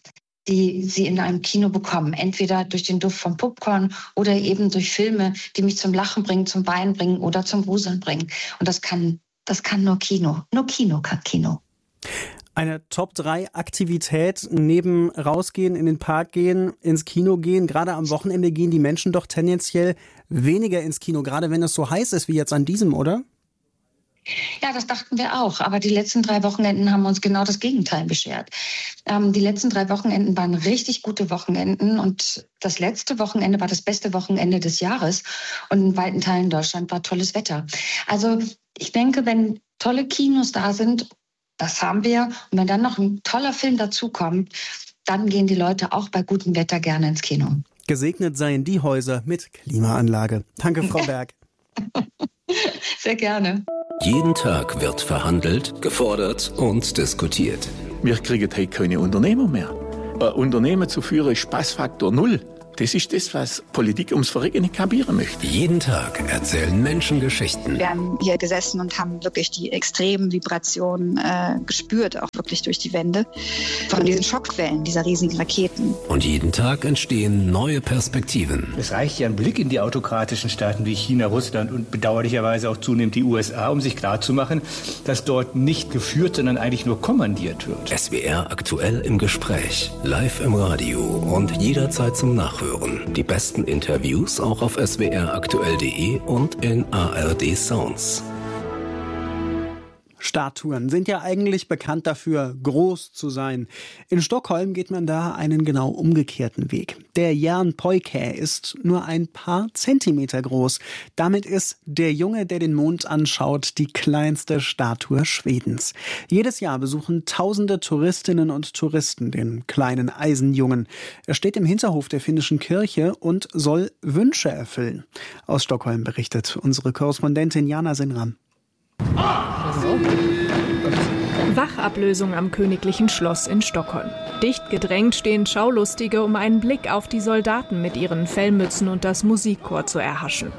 [SPEAKER 6] die sie in einem Kino bekommen. Entweder durch den Duft von Popcorn oder eben durch Filme, die mich zum Lachen bringen, zum Weinen bringen oder zum Gruseln bringen. Und das kann, das kann nur Kino. Nur Kino kann Kino.
[SPEAKER 5] Eine Top drei Aktivität neben rausgehen, in den Park gehen, ins Kino gehen. Gerade am Wochenende gehen die Menschen doch tendenziell weniger ins Kino, gerade wenn es so heiß ist wie jetzt an diesem, oder?
[SPEAKER 6] Ja, das dachten wir auch. Aber die letzten drei Wochenenden haben uns genau das Gegenteil beschert. Ähm, die letzten drei Wochenenden waren richtig gute Wochenenden. Und das letzte Wochenende war das beste Wochenende des Jahres. Und in weiten Teilen Deutschland war tolles Wetter. Also ich denke, wenn tolle Kinos da sind, das haben wir. Und wenn dann noch ein toller Film dazukommt, dann gehen die Leute auch bei gutem Wetter gerne ins Kino.
[SPEAKER 5] Gesegnet seien die Häuser mit Klimaanlage. Danke, Frau Berg.
[SPEAKER 6] Sehr gerne.
[SPEAKER 3] Jeden Tag wird verhandelt, gefordert und diskutiert.
[SPEAKER 7] Wir kriegen heute keine Unternehmer mehr. Ein Unternehmen zu führen ist Spaßfaktor null. Das ist das, was Politik ums Verrecken nicht kapieren möchte.
[SPEAKER 3] Jeden Tag erzählen Menschen Geschichten.
[SPEAKER 8] Wir haben hier gesessen und haben wirklich die extremen Vibrationen äh, gespürt, auch wirklich durch die Wände. Von diesen Schockwellen, dieser riesigen Raketen.
[SPEAKER 3] Und jeden Tag entstehen neue Perspektiven.
[SPEAKER 9] Es reicht ja ein Blick in die autokratischen Staaten wie China, Russland und bedauerlicherweise auch zunehmend die U S A, um sich klarzumachen, dass dort nicht geführt, sondern eigentlich nur kommandiert wird.
[SPEAKER 3] S W R aktuell im Gespräch, live im Radio und jederzeit zum Nachhören. Die besten Interviews auch auf s w r aktuell punkt d e und in A R D Sounds.
[SPEAKER 5] Statuen sind ja eigentlich bekannt dafür, groß zu sein. In Stockholm geht man da einen genau umgekehrten Weg. Der Järnpojke ist nur ein paar Zentimeter groß. Damit ist der Junge, der den Mond anschaut, die kleinste Statue Schwedens. Jedes Jahr besuchen tausende Touristinnen und Touristen den kleinen Eisenjungen. Er steht im Hinterhof der finnischen Kirche und soll Wünsche erfüllen. Aus Stockholm berichtet unsere Korrespondentin Jana Sinram.
[SPEAKER 10] Wachablösung am Königlichen Schloss in Stockholm. Dicht gedrängt stehen Schaulustige, um einen Blick auf die Soldaten mit ihren Fellmützen und das Musikchor zu erhaschen.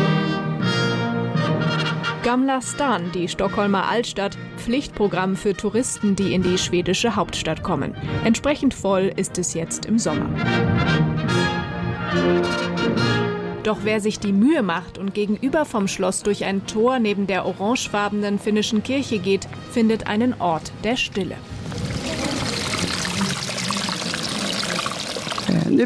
[SPEAKER 10] Gamla Stan, die Stockholmer Altstadt, Pflichtprogramm für Touristen, die in die schwedische Hauptstadt kommen. Entsprechend voll ist es jetzt im Sommer. Doch wer sich die Mühe macht und gegenüber vom Schloss durch ein Tor neben der orangefarbenen finnischen Kirche geht, findet einen Ort der Stille.
[SPEAKER 11] Wir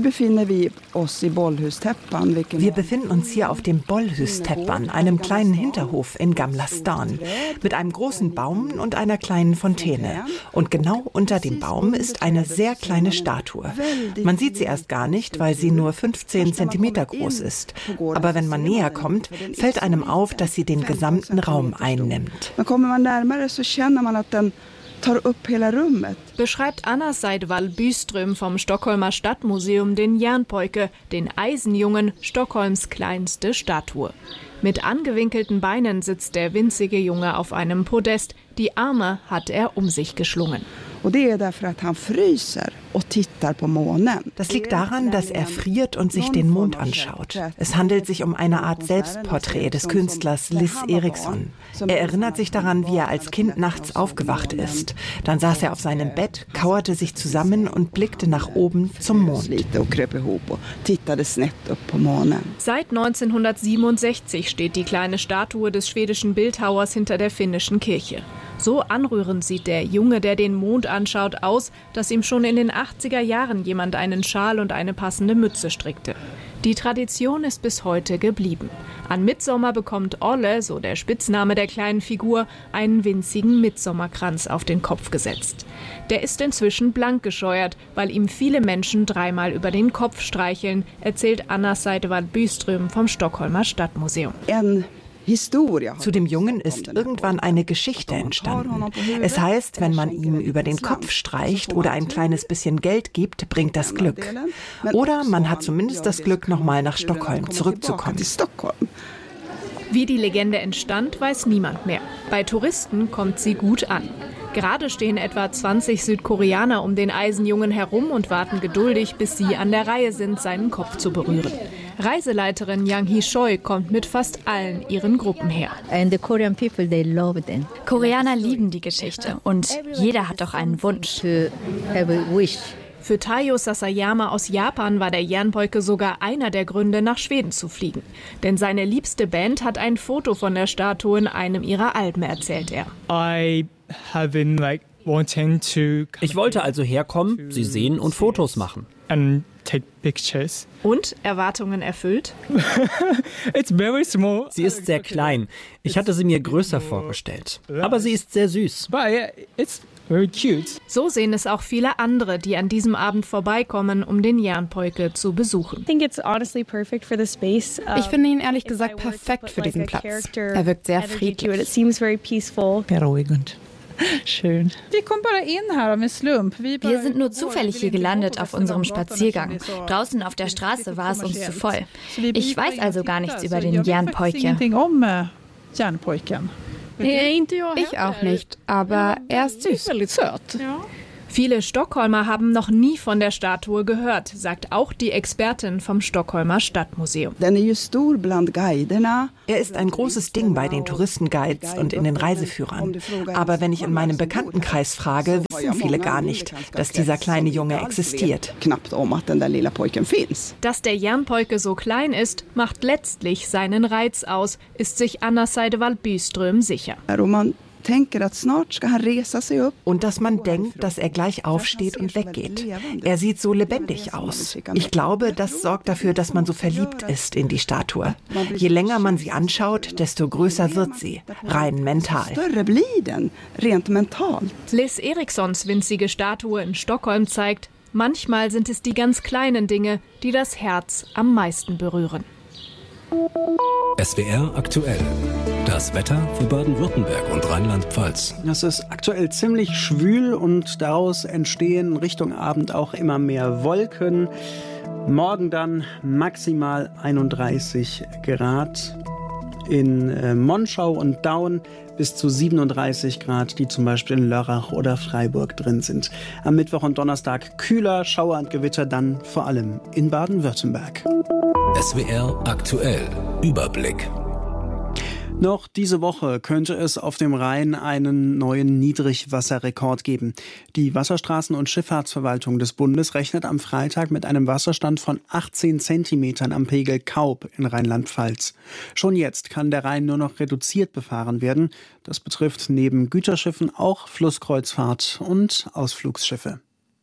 [SPEAKER 11] befinden uns hier auf dem Bollhus-Täppan, einem kleinen Hinterhof in Gamla Stan, mit einem großen Baum und einer kleinen Fontäne. Und genau unter dem Baum ist eine sehr kleine Statue. Man sieht sie erst gar nicht, weil sie nur fünfzehn Zentimeter groß ist. Aber wenn man näher kommt, fällt einem auf, dass sie den gesamten Raum einnimmt.
[SPEAKER 10] Beschreibt Anna Seidvall Byström vom Stockholmer Stadtmuseum den Järnpojke, den Eisenjungen, Stockholms kleinste Statue. Mit angewinkelten Beinen sitzt der winzige Junge auf einem Podest. Die Arme hat er um sich geschlungen.
[SPEAKER 11] Das liegt daran, dass er friert und sich den Mond anschaut. Es handelt sich um eine Art Selbstporträt des Künstlers Liss Eriksson. Er erinnert sich daran, wie er als Kind nachts aufgewacht ist. Dann saß er auf seinem Bett, kauerte sich zusammen und blickte nach oben zum Mond.
[SPEAKER 10] Seit neunzehnhundertsiebenundsechzig steht die kleine Statue des schwedischen Bildhauers hinter der finnischen Kirche. So anrührend sieht der Junge, der den Mond anschaut, aus, dass ihm schon in den achtziger Jahren jemand einen Schal und eine passende Mütze strickte. Die Tradition ist bis heute geblieben. An Mittsommer bekommt Olle, so der Spitzname der kleinen Figur, einen winzigen Mittsommerkranz auf den Kopf gesetzt. Der ist inzwischen blank gescheuert, weil ihm viele Menschen dreimal über den Kopf streicheln, erzählt Anna Seidvall Byström vom Stockholmer Stadtmuseum.
[SPEAKER 11] Zu dem Jungen ist irgendwann eine Geschichte entstanden. Es heißt, wenn man ihm über den Kopf streicht oder ein kleines bisschen Geld gibt, bringt das Glück. Oder man hat zumindest das Glück, nochmal nach Stockholm zurückzukommen.
[SPEAKER 10] Wie die Legende entstand, weiß niemand mehr. Bei Touristen kommt sie gut an. Gerade stehen etwa zwanzig Südkoreaner um den Eisenjungen herum und warten geduldig, bis sie an der Reihe sind, seinen Kopf zu berühren. Reiseleiterin Yang Hee-choi kommt mit fast allen ihren Gruppen her.
[SPEAKER 26] Koreaner lieben die Geschichte und jeder hat doch einen Wunsch.
[SPEAKER 10] Für Taiyo Sasayama aus Japan war der Jernpoike sogar einer der Gründe, nach Schweden zu fliegen. Denn seine liebste Band hat ein Foto von der Statue in einem ihrer Alben, erzählt er.
[SPEAKER 12] I have been like wanting to Ich wollte also herkommen, sie sehen und Fotos machen. And take pictures.
[SPEAKER 10] Und Erwartungen erfüllt?
[SPEAKER 12] It's very small. Sie ist sehr klein. Ich hatte sie mir größer vorgestellt. Aber sie ist sehr süß. But it's very cute.
[SPEAKER 10] So sehen es auch viele andere, die an diesem Abend vorbeikommen, um den Jernpoike zu besuchen.
[SPEAKER 13] Ich finde ihn ehrlich gesagt perfekt für diesen Platz. Er wirkt sehr friedlich.
[SPEAKER 14] Beruhigend. Schön.
[SPEAKER 13] Wir sind nur zufällig hier gelandet auf unserem Spaziergang. Draußen auf der Straße war es uns zu voll. Ich weiß also gar nichts über den Jernpoike. Ich auch nicht, aber er ist süß.
[SPEAKER 10] Viele Stockholmer haben noch nie von der Statue gehört, sagt auch die Expertin vom Stockholmer Stadtmuseum.
[SPEAKER 11] Er ist ein großes Ding bei den Touristenguides und in den Reiseführern. Aber wenn ich in meinem Bekanntenkreis frage, wissen viele gar nicht, dass dieser kleine Junge existiert.
[SPEAKER 10] Dass der Jernpoike so klein ist, macht letztlich seinen Reiz aus, ist sich Anna Seidewald Byström sicher.
[SPEAKER 11] Und dass man denkt, dass er gleich aufsteht und weggeht. Er sieht so lebendig aus. Ich glaube, das sorgt dafür, dass man so verliebt ist in die Statue. Je länger man sie anschaut, desto größer wird sie, rein mental.
[SPEAKER 10] Liz Erikssons winzige Statue in Stockholm zeigt, manchmal sind es die ganz kleinen Dinge, die das Herz am meisten berühren.
[SPEAKER 3] S W R aktuell. Das Wetter für Baden-Württemberg und Rheinland-Pfalz.
[SPEAKER 5] Es ist aktuell ziemlich schwül und daraus entstehen Richtung Abend auch immer mehr Wolken. Morgen dann maximal einunddreißig Grad. In äh, Monschau und Daun bis zu siebenunddreißig Grad, die zum Beispiel in Lörrach oder Freiburg drin sind. Am Mittwoch und Donnerstag kühler, Schauer und Gewitter dann vor allem in Baden-Württemberg.
[SPEAKER 3] S W R aktuell. Überblick.
[SPEAKER 5] Noch diese Woche könnte es auf dem Rhein einen neuen Niedrigwasserrekord geben. Die Wasserstraßen- und Schifffahrtsverwaltung des Bundes rechnet am Freitag mit einem Wasserstand von achtzehn Zentimetern am Pegel Kaub in Rheinland-Pfalz. Schon jetzt kann der Rhein nur noch reduziert befahren werden. Das betrifft neben Güterschiffen auch Flusskreuzfahrt und Ausflugsschiffe.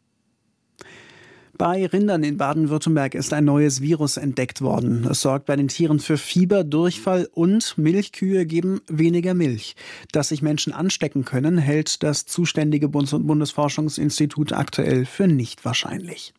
[SPEAKER 5] Bei Rindern in Baden-Württemberg ist ein neues Virus entdeckt worden. Es sorgt bei den Tieren für Fieber, Durchfall und Milchkühe geben weniger Milch. Dass sich Menschen anstecken können, hält das zuständige Bundes- und Bundesforschungsinstitut aktuell für nicht wahrscheinlich.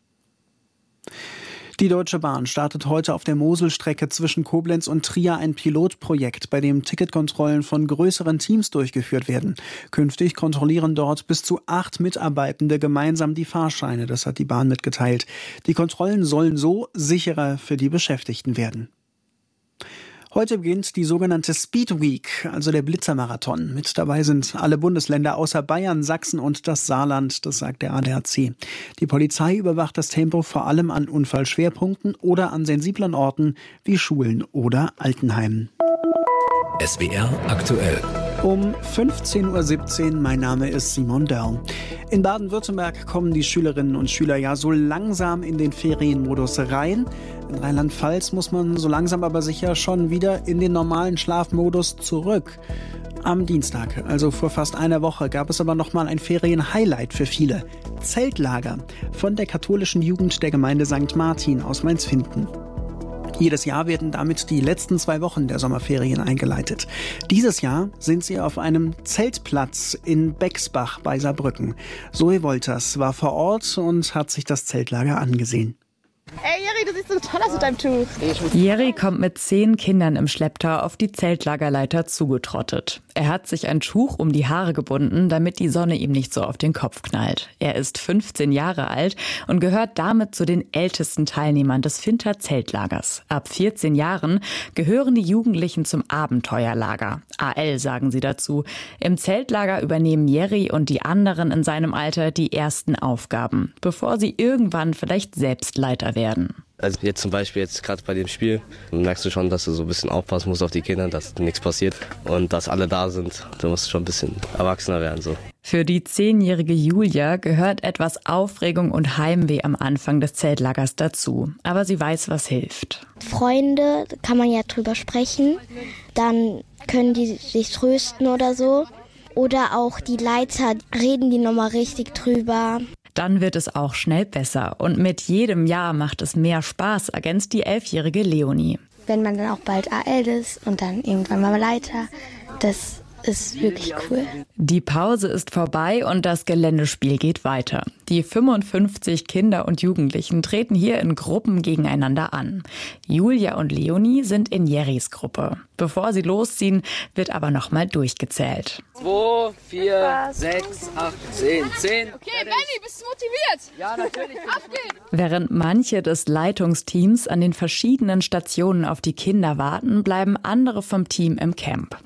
[SPEAKER 5] Die Deutsche Bahn startet heute auf der Moselstrecke zwischen Koblenz und Trier ein Pilotprojekt, bei dem Ticketkontrollen von größeren Teams durchgeführt werden. Künftig kontrollieren dort bis zu acht Mitarbeitende gemeinsam die Fahrscheine, das hat die Bahn mitgeteilt. Die Kontrollen sollen so sicherer für die Beschäftigten werden. Heute beginnt die sogenannte Speed Week, also der Blitzermarathon. Mit dabei sind alle Bundesländer außer Bayern, Sachsen und das Saarland, das sagt der A D A C. Die Polizei überwacht das Tempo vor allem an Unfallschwerpunkten oder an sensiblen Orten wie Schulen oder Altenheimen.
[SPEAKER 3] S W R aktuell.
[SPEAKER 5] Um fünfzehn Uhr siebzehn, mein Name ist Simon Dörr. In Baden-Württemberg kommen die Schülerinnen und Schüler ja so langsam in den Ferienmodus rein. In Rheinland-Pfalz muss man so langsam aber sicher schon wieder in den normalen Schlafmodus zurück. Am Dienstag, also vor fast einer Woche, gab es aber nochmal ein Ferien-Highlight für viele. Zeltlager von der katholischen Jugend der Gemeinde Sankt Martin aus Mainz-Finthen. Jedes Jahr werden damit die letzten zwei Wochen der Sommerferien eingeleitet. Dieses Jahr sind sie auf einem Zeltplatz in Bexbach bei Saarbrücken. Zoe Wolters war vor Ort und hat sich das Zeltlager angesehen.
[SPEAKER 15] Ey, Jerry, du siehst so toll aus mit deinem Tuch.
[SPEAKER 16] Jerry kommt mit zehn Kindern im Schlepptau auf die Zeltlagerleiter zugetrottet. Er hat sich ein Tuch um die Haare gebunden, damit die Sonne ihm nicht so auf den Kopf knallt. Er ist fünfzehn Jahre alt und gehört damit zu den ältesten Teilnehmern des Finther Zeltlagers. Ab vierzehn Jahren gehören die Jugendlichen zum Abenteuerlager. A L sagen sie dazu. Im Zeltlager übernehmen Jerry und die anderen in seinem Alter die ersten Aufgaben, bevor sie irgendwann vielleicht selbst Leiter werden.
[SPEAKER 26] Also jetzt zum Beispiel jetzt gerade bei dem Spiel merkst du schon, dass du so ein bisschen aufpassen musst auf die Kinder, dass nichts passiert und dass alle da sind. Du musst schon ein bisschen erwachsener werden so.
[SPEAKER 16] Für die zehnjährige Julia gehört etwas Aufregung und Heimweh am Anfang des Zeltlagers dazu. Aber sie weiß, was hilft.
[SPEAKER 2] Freunde, kann man ja drüber sprechen. Dann können die sich trösten oder so. Oder auch die Leiter, reden die nochmal richtig drüber.
[SPEAKER 16] Dann wird es auch schnell besser. Und mit jedem Jahr macht es mehr Spaß, ergänzt die elfjährige Leonie.
[SPEAKER 2] Wenn man dann auch bald A L ist und dann irgendwann mal Leiter, das ist wirklich cool.
[SPEAKER 16] Die Pause ist vorbei und das Geländespiel geht weiter. Die fünfundfünfzig Kinder und Jugendlichen treten hier in Gruppen gegeneinander an. Julia und Leonie sind in Jerrys Gruppe. Bevor sie losziehen, wird aber nochmal durchgezählt.
[SPEAKER 17] zwei, vier, sechs, acht, zehn, zehn.
[SPEAKER 15] Okay, Benni, bist du motiviert?
[SPEAKER 17] Ja, natürlich.
[SPEAKER 15] Auf geht's!
[SPEAKER 16] Während manche des Leitungsteams an den verschiedenen Stationen auf die Kinder warten, bleiben andere vom Team im Camp.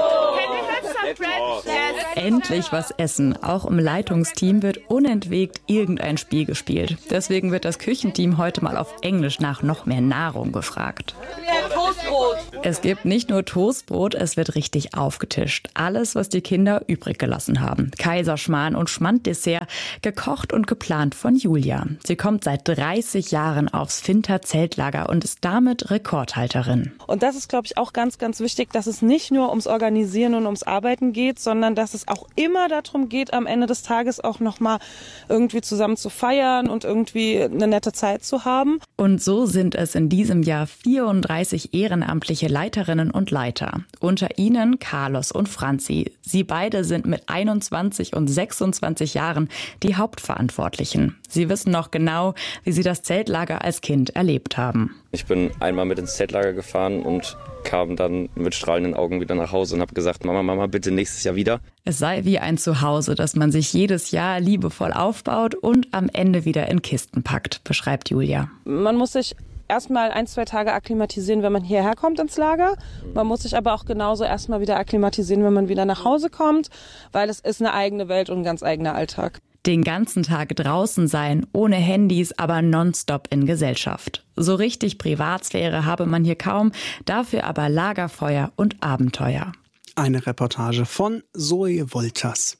[SPEAKER 16] Endlich was essen. Auch im Leitungsteam wird unentwegt irgendein Spiel gespielt. Deswegen wird das Küchenteam heute mal auf Englisch nach noch mehr Nahrung gefragt.
[SPEAKER 17] Toastbrot.
[SPEAKER 16] Es gibt nicht nur Toastbrot, es wird richtig aufgetischt. Alles, was die Kinder übrig gelassen haben. Kaiserschmarrn und Schmanddessert, gekocht und geplant von Julia. Sie kommt seit dreißig Jahren aufs Finter Zeltlager und ist damit Rekordhalterin.
[SPEAKER 18] Und das ist, glaube ich, auch ganz, ganz wichtig, dass es nicht nur ums Organisieren und ums Arbeiten geht, sondern dass es auch immer darum geht, am Ende des Tages auch nochmal irgendwie zusammen zu feiern und irgendwie eine nette Zeit zu haben.
[SPEAKER 16] Und so sind es in diesem Jahr vierunddreißig ehrenamtliche Leiterinnen und Leiter. Unter ihnen Carlos und Franzi. Sie beide sind mit einundzwanzig und sechsundzwanzig Jahren die Hauptverantwortlichen. Sie wissen noch genau, wie sie das Zeltlager als Kind erlebt haben.
[SPEAKER 19] Ich bin einmal mit ins Zeltlager gefahren und kam dann mit strahlenden Augen wieder nach Hause und habe gesagt, Mama, Mama, bitte nächstes Jahr wieder.
[SPEAKER 16] Es sei wie ein Zuhause, das man sich jedes Jahr liebevoll aufbaut und am Ende wieder in Kisten packt, beschreibt Julia.
[SPEAKER 18] Man muss sich erstmal ein, zwei Tage akklimatisieren, wenn man hierher kommt ins Lager. Man muss sich aber auch genauso erstmal wieder akklimatisieren, wenn man wieder nach Hause kommt, weil es ist eine eigene Welt und ein ganz eigener Alltag.
[SPEAKER 16] Den ganzen Tag draußen sein, ohne Handys, aber nonstop in Gesellschaft. So richtig Privatsphäre habe man hier kaum, dafür aber Lagerfeuer und Abenteuer.
[SPEAKER 5] Eine Reportage von Zoe Wolters.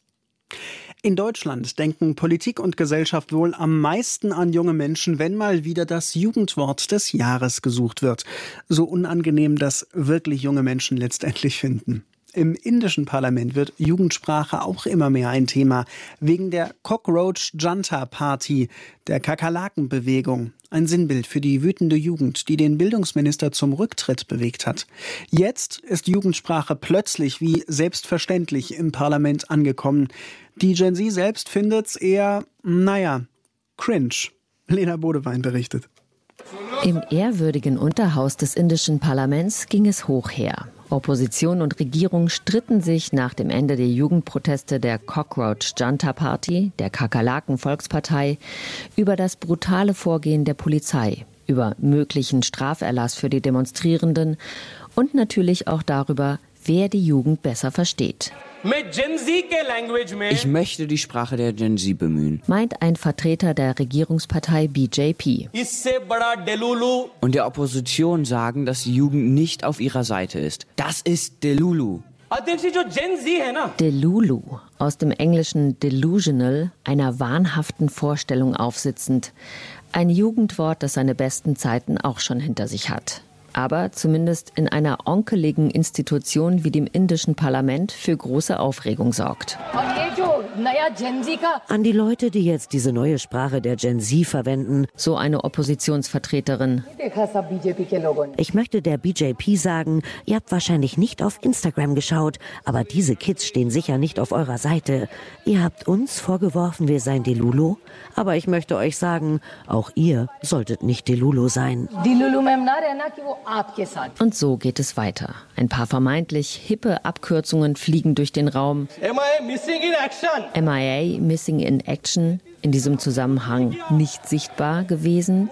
[SPEAKER 5] In Deutschland denken Politik und Gesellschaft wohl am meisten an junge Menschen, wenn mal wieder das Jugendwort des Jahres gesucht wird. So unangenehm das wirklich junge Menschen letztendlich finden. Im indischen Parlament wird Jugendsprache auch immer mehr ein Thema, wegen der Cockroach Janta Party, der Kakerlakenbewegung. Ein Sinnbild für die wütende Jugend, die den Bildungsminister zum Rücktritt bewegt hat. Jetzt ist Jugendsprache plötzlich wie selbstverständlich im Parlament angekommen. Die Gen Z selbst findet's eher, naja, cringe. Lena Bodewein berichtet.
[SPEAKER 20] Im ehrwürdigen Unterhaus des indischen Parlaments ging es hoch her. Opposition und Regierung stritten sich nach dem Ende der Jugendproteste der Cockroach Janta Party, der Kakerlaken-Volkspartei, über das brutale Vorgehen der Polizei, über möglichen Straferlass für die Demonstrierenden und natürlich auch darüber, wer die Jugend besser versteht.
[SPEAKER 21] Ich möchte die Sprache der Gen Z bemühen,
[SPEAKER 20] meint ein Vertreter der Regierungspartei B J P.
[SPEAKER 21] Und der Opposition sagen, dass die Jugend nicht auf ihrer Seite ist. Das ist Delulu.
[SPEAKER 20] Delulu, aus dem englischen delusional, einer wahnhaften Vorstellung aufsitzend. Ein Jugendwort, das seine besten Zeiten auch schon hinter sich hat. Aber zumindest in einer onkeligen Institution wie dem indischen Parlament für große Aufregung sorgt.
[SPEAKER 27] An die Leute, die jetzt diese neue Sprache der Gen Z verwenden,
[SPEAKER 20] so eine Oppositionsvertreterin.
[SPEAKER 27] Ich möchte der B J P sagen, ihr habt wahrscheinlich nicht auf Instagram geschaut, aber diese Kids stehen sicher nicht auf eurer Seite. Ihr habt uns vorgeworfen, wir seien Delulu, aber ich möchte euch sagen, auch ihr solltet nicht Delulu sein.
[SPEAKER 20] Und so geht es weiter. Ein paar vermeintlich hippe Abkürzungen fliegen durch den Raum.
[SPEAKER 17] M I A Missing in Action.
[SPEAKER 20] M I A Missing in Action, in diesem Zusammenhang nicht sichtbar gewesen.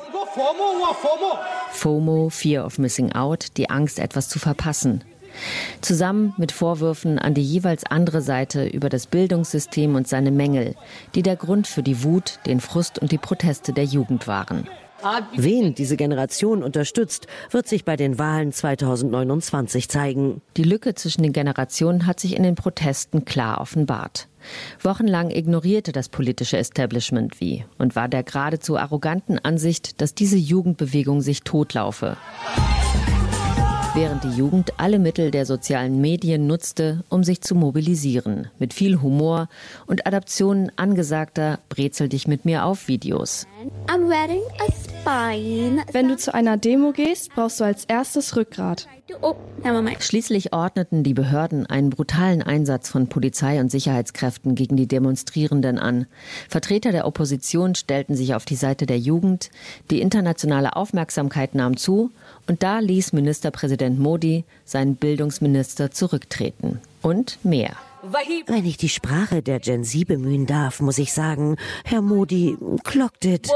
[SPEAKER 20] FOMO, Fear of Missing Out, die Angst, etwas zu verpassen. Zusammen mit Vorwürfen an die jeweils andere Seite über das Bildungssystem und seine Mängel, die der Grund für die Wut, den Frust und die Proteste der Jugend waren.
[SPEAKER 27] Wen diese Generation unterstützt, wird sich bei den Wahlen zweitausendneunundzwanzig zeigen.
[SPEAKER 20] Die Lücke zwischen den Generationen hat sich in den Protesten klar offenbart. Wochenlang ignorierte das politische Establishment Wie und war der geradezu arroganten Ansicht, dass diese Jugendbewegung sich totlaufe. Während die Jugend alle Mittel der sozialen Medien nutzte, um sich zu mobilisieren, mit viel Humor und Adaptionen angesagter Brezel dich mit mir auf Videos.
[SPEAKER 1] I'm wearing a spine. Wenn du zu einer Demo gehst, brauchst du als erstes Rückgrat.
[SPEAKER 20] Schließlich ordneten die Behörden einen brutalen Einsatz von Polizei und Sicherheitskräften gegen die Demonstrierenden an. Vertreter der Opposition stellten sich auf die Seite der Jugend, die internationale Aufmerksamkeit nahm zu und da ließ Ministerpräsident Modi seinen Bildungsminister zurücktreten. Und mehr.
[SPEAKER 27] Wenn ich die Sprache der Gen Z bemühen darf, muss ich sagen, Herr Modi, clocked it.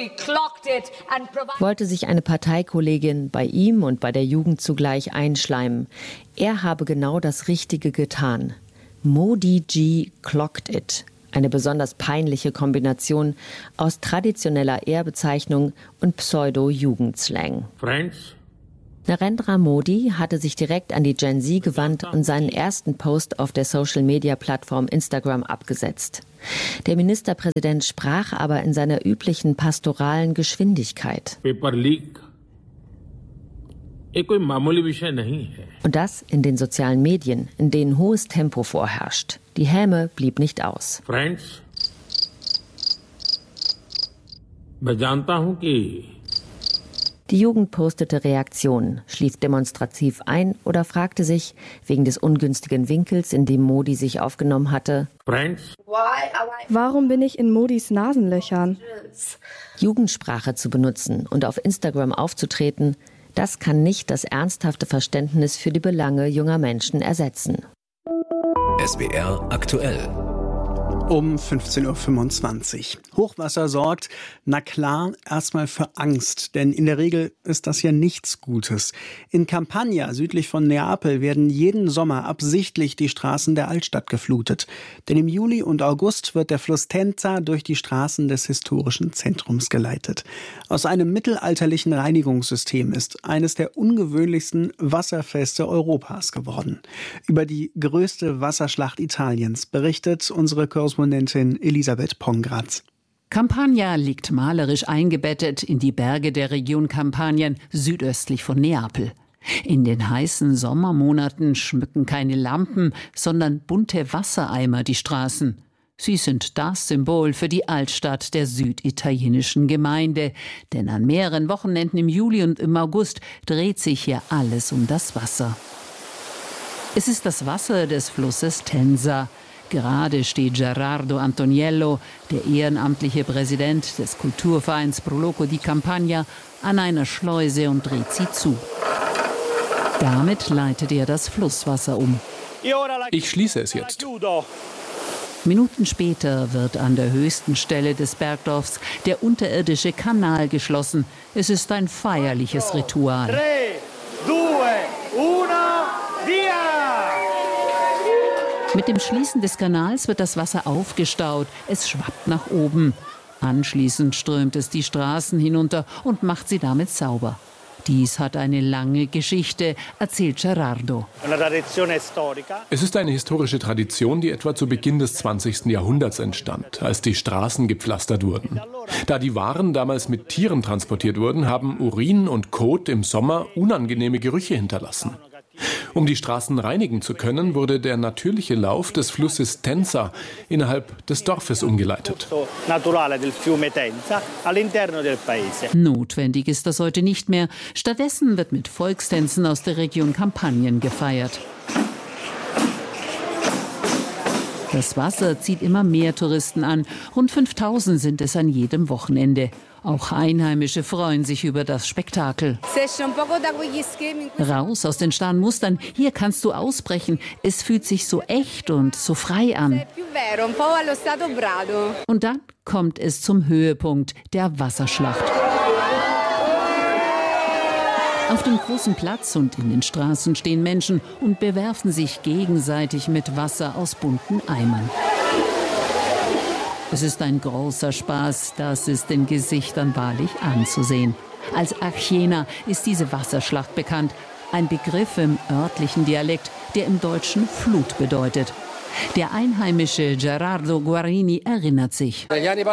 [SPEAKER 20] Wollte sich eine Parteikollegin bei ihm und bei der Jugend zugleich einschleimen. Er habe genau das Richtige getan. Modi G clocked it. Eine besonders peinliche Kombination aus traditioneller Ehrbezeichnung und Pseudo-Jugendslang.
[SPEAKER 4] Friends.
[SPEAKER 20] Narendra Modi hatte sich direkt an die Gen Z gewandt und seinen ersten Post auf der Social-Media-Plattform Instagram abgesetzt. Der Ministerpräsident sprach aber in seiner üblichen pastoralen Geschwindigkeit. Und das in den sozialen Medien, in denen hohes Tempo vorherrscht. Die Häme blieb nicht aus.
[SPEAKER 4] Friends, मैं जानता हूं कि
[SPEAKER 20] Die Jugend postete Reaktionen, schlief demonstrativ ein oder fragte sich, wegen des ungünstigen Winkels, in dem Modi sich aufgenommen hatte,
[SPEAKER 1] warum bin ich in Modis Nasenlöchern?
[SPEAKER 20] Jugendsprache zu benutzen und auf Instagram aufzutreten, das kann nicht das ernsthafte Verständnis für die Belange junger Menschen ersetzen.
[SPEAKER 3] S W R aktuell.
[SPEAKER 5] Um fünfzehn Uhr fünfundzwanzig. Hochwasser sorgt, na klar, erstmal für Angst, denn in der Regel ist das ja nichts Gutes. In Campania, südlich von Neapel, werden jeden Sommer absichtlich die Straßen der Altstadt geflutet. Denn im Juli und August wird der Fluss Tenza durch die Straßen des historischen Zentrums geleitet. Aus einem mittelalterlichen Reinigungssystem ist eines der ungewöhnlichsten Wasserfeste Europas geworden. Über die größte Wasserschlacht Italiens berichtet unsere Korrespondentin Elisabeth Pongratz.
[SPEAKER 6] Campania liegt malerisch eingebettet in die Berge der Region Kampanien südöstlich von Neapel. In den heißen Sommermonaten schmücken keine Lampen, sondern bunte Wassereimer die Straßen. Sie sind das Symbol für die Altstadt der süditalienischen Gemeinde. Denn an mehreren Wochenenden im Juli und im August dreht sich hier alles um das Wasser. Es ist das Wasser des Flusses Tenza. Gerade steht Gerardo Antoniello, der ehrenamtliche Präsident des Kulturvereins Pro Loco di Campania, an einer Schleuse und dreht sie zu. Damit leitet er das Flusswasser um.
[SPEAKER 22] Ich schließe es jetzt.
[SPEAKER 6] Minuten später wird an der höchsten Stelle des Bergdorfs der unterirdische Kanal geschlossen. Es ist ein feierliches Ritual.
[SPEAKER 22] drei, zwei, eins, via!
[SPEAKER 6] Mit dem Schließen des Kanals wird das Wasser aufgestaut. Es schwappt nach oben. Anschließend strömt es die Straßen hinunter und macht sie damit sauber. Dies hat eine lange Geschichte, erzählt Gerardo.
[SPEAKER 22] Es ist eine historische Tradition, die etwa zu Beginn des zwanzigsten Jahrhunderts entstand, als die Straßen gepflastert wurden. Da die Waren damals mit Tieren transportiert wurden, haben Urin und Kot im Sommer unangenehme Gerüche hinterlassen. Um die Straßen reinigen zu können, wurde der natürliche Lauf des Flusses Tenza innerhalb des Dorfes umgeleitet.
[SPEAKER 6] Notwendig ist das heute nicht mehr. Stattdessen wird mit Volkstänzen aus der Region Kampanien gefeiert. Das Wasser zieht immer mehr Touristen an. Rund fünftausend sind es an jedem Wochenende. Auch Einheimische freuen sich über das Spektakel. Raus aus den starren Mustern. Hier kannst du ausbrechen. Es fühlt sich so echt und so frei an. Und dann kommt es zum Höhepunkt der Wasserschlacht. Auf dem großen Platz und in den Straßen stehen Menschen und bewerfen sich gegenseitig mit Wasser aus bunten Eimern. Es ist ein großer Spaß, das ist den Gesichtern wahrlich anzusehen. Als Archena ist diese Wasserschlacht bekannt, ein Begriff im örtlichen Dialekt, der im Deutschen Flut bedeutet. Der Einheimische Gerardo Guarini erinnert sich.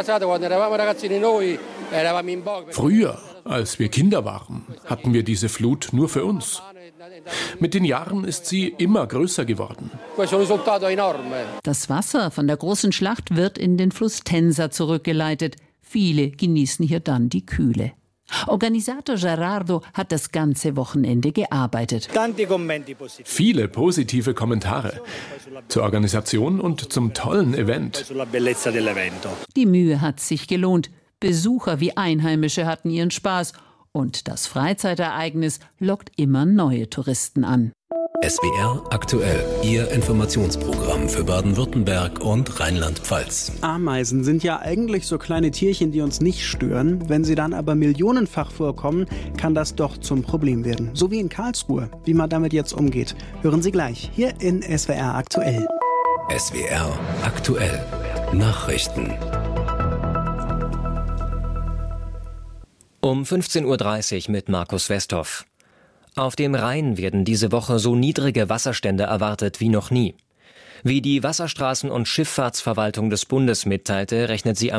[SPEAKER 22] Früher, als wir Kinder waren, hatten wir diese Flut nur für uns. Mit den Jahren ist sie immer größer geworden.
[SPEAKER 6] Das Wasser von der großen Schlacht wird in den Fluss Tensa zurückgeleitet. Viele genießen hier dann die Kühle. Organisator Gerardo hat das ganze Wochenende gearbeitet.
[SPEAKER 22] Viele positive Kommentare zur Organisation und zum tollen Event.
[SPEAKER 6] Die Mühe hat sich gelohnt. Besucher wie Einheimische hatten ihren Spaß. Und das Freizeitereignis lockt immer neue Touristen an.
[SPEAKER 3] S W R aktuell, Ihr Informationsprogramm für Baden-Württemberg und Rheinland-Pfalz.
[SPEAKER 5] Ameisen sind ja eigentlich so kleine Tierchen, die uns nicht stören. Wenn sie dann aber millionenfach vorkommen, kann das doch zum Problem werden. So wie in Karlsruhe. Wie man damit jetzt umgeht, hören Sie gleich hier in S W R aktuell.
[SPEAKER 3] S W R aktuell, Nachrichten.
[SPEAKER 7] Um fünfzehn Uhr dreißig mit Markus Westhoff. Auf dem Rhein werden diese Woche so niedrige Wasserstände erwartet wie noch nie. Wie die Wasserstraßen- und Schifffahrtsverwaltung des Bundes mitteilte, rechnet sie am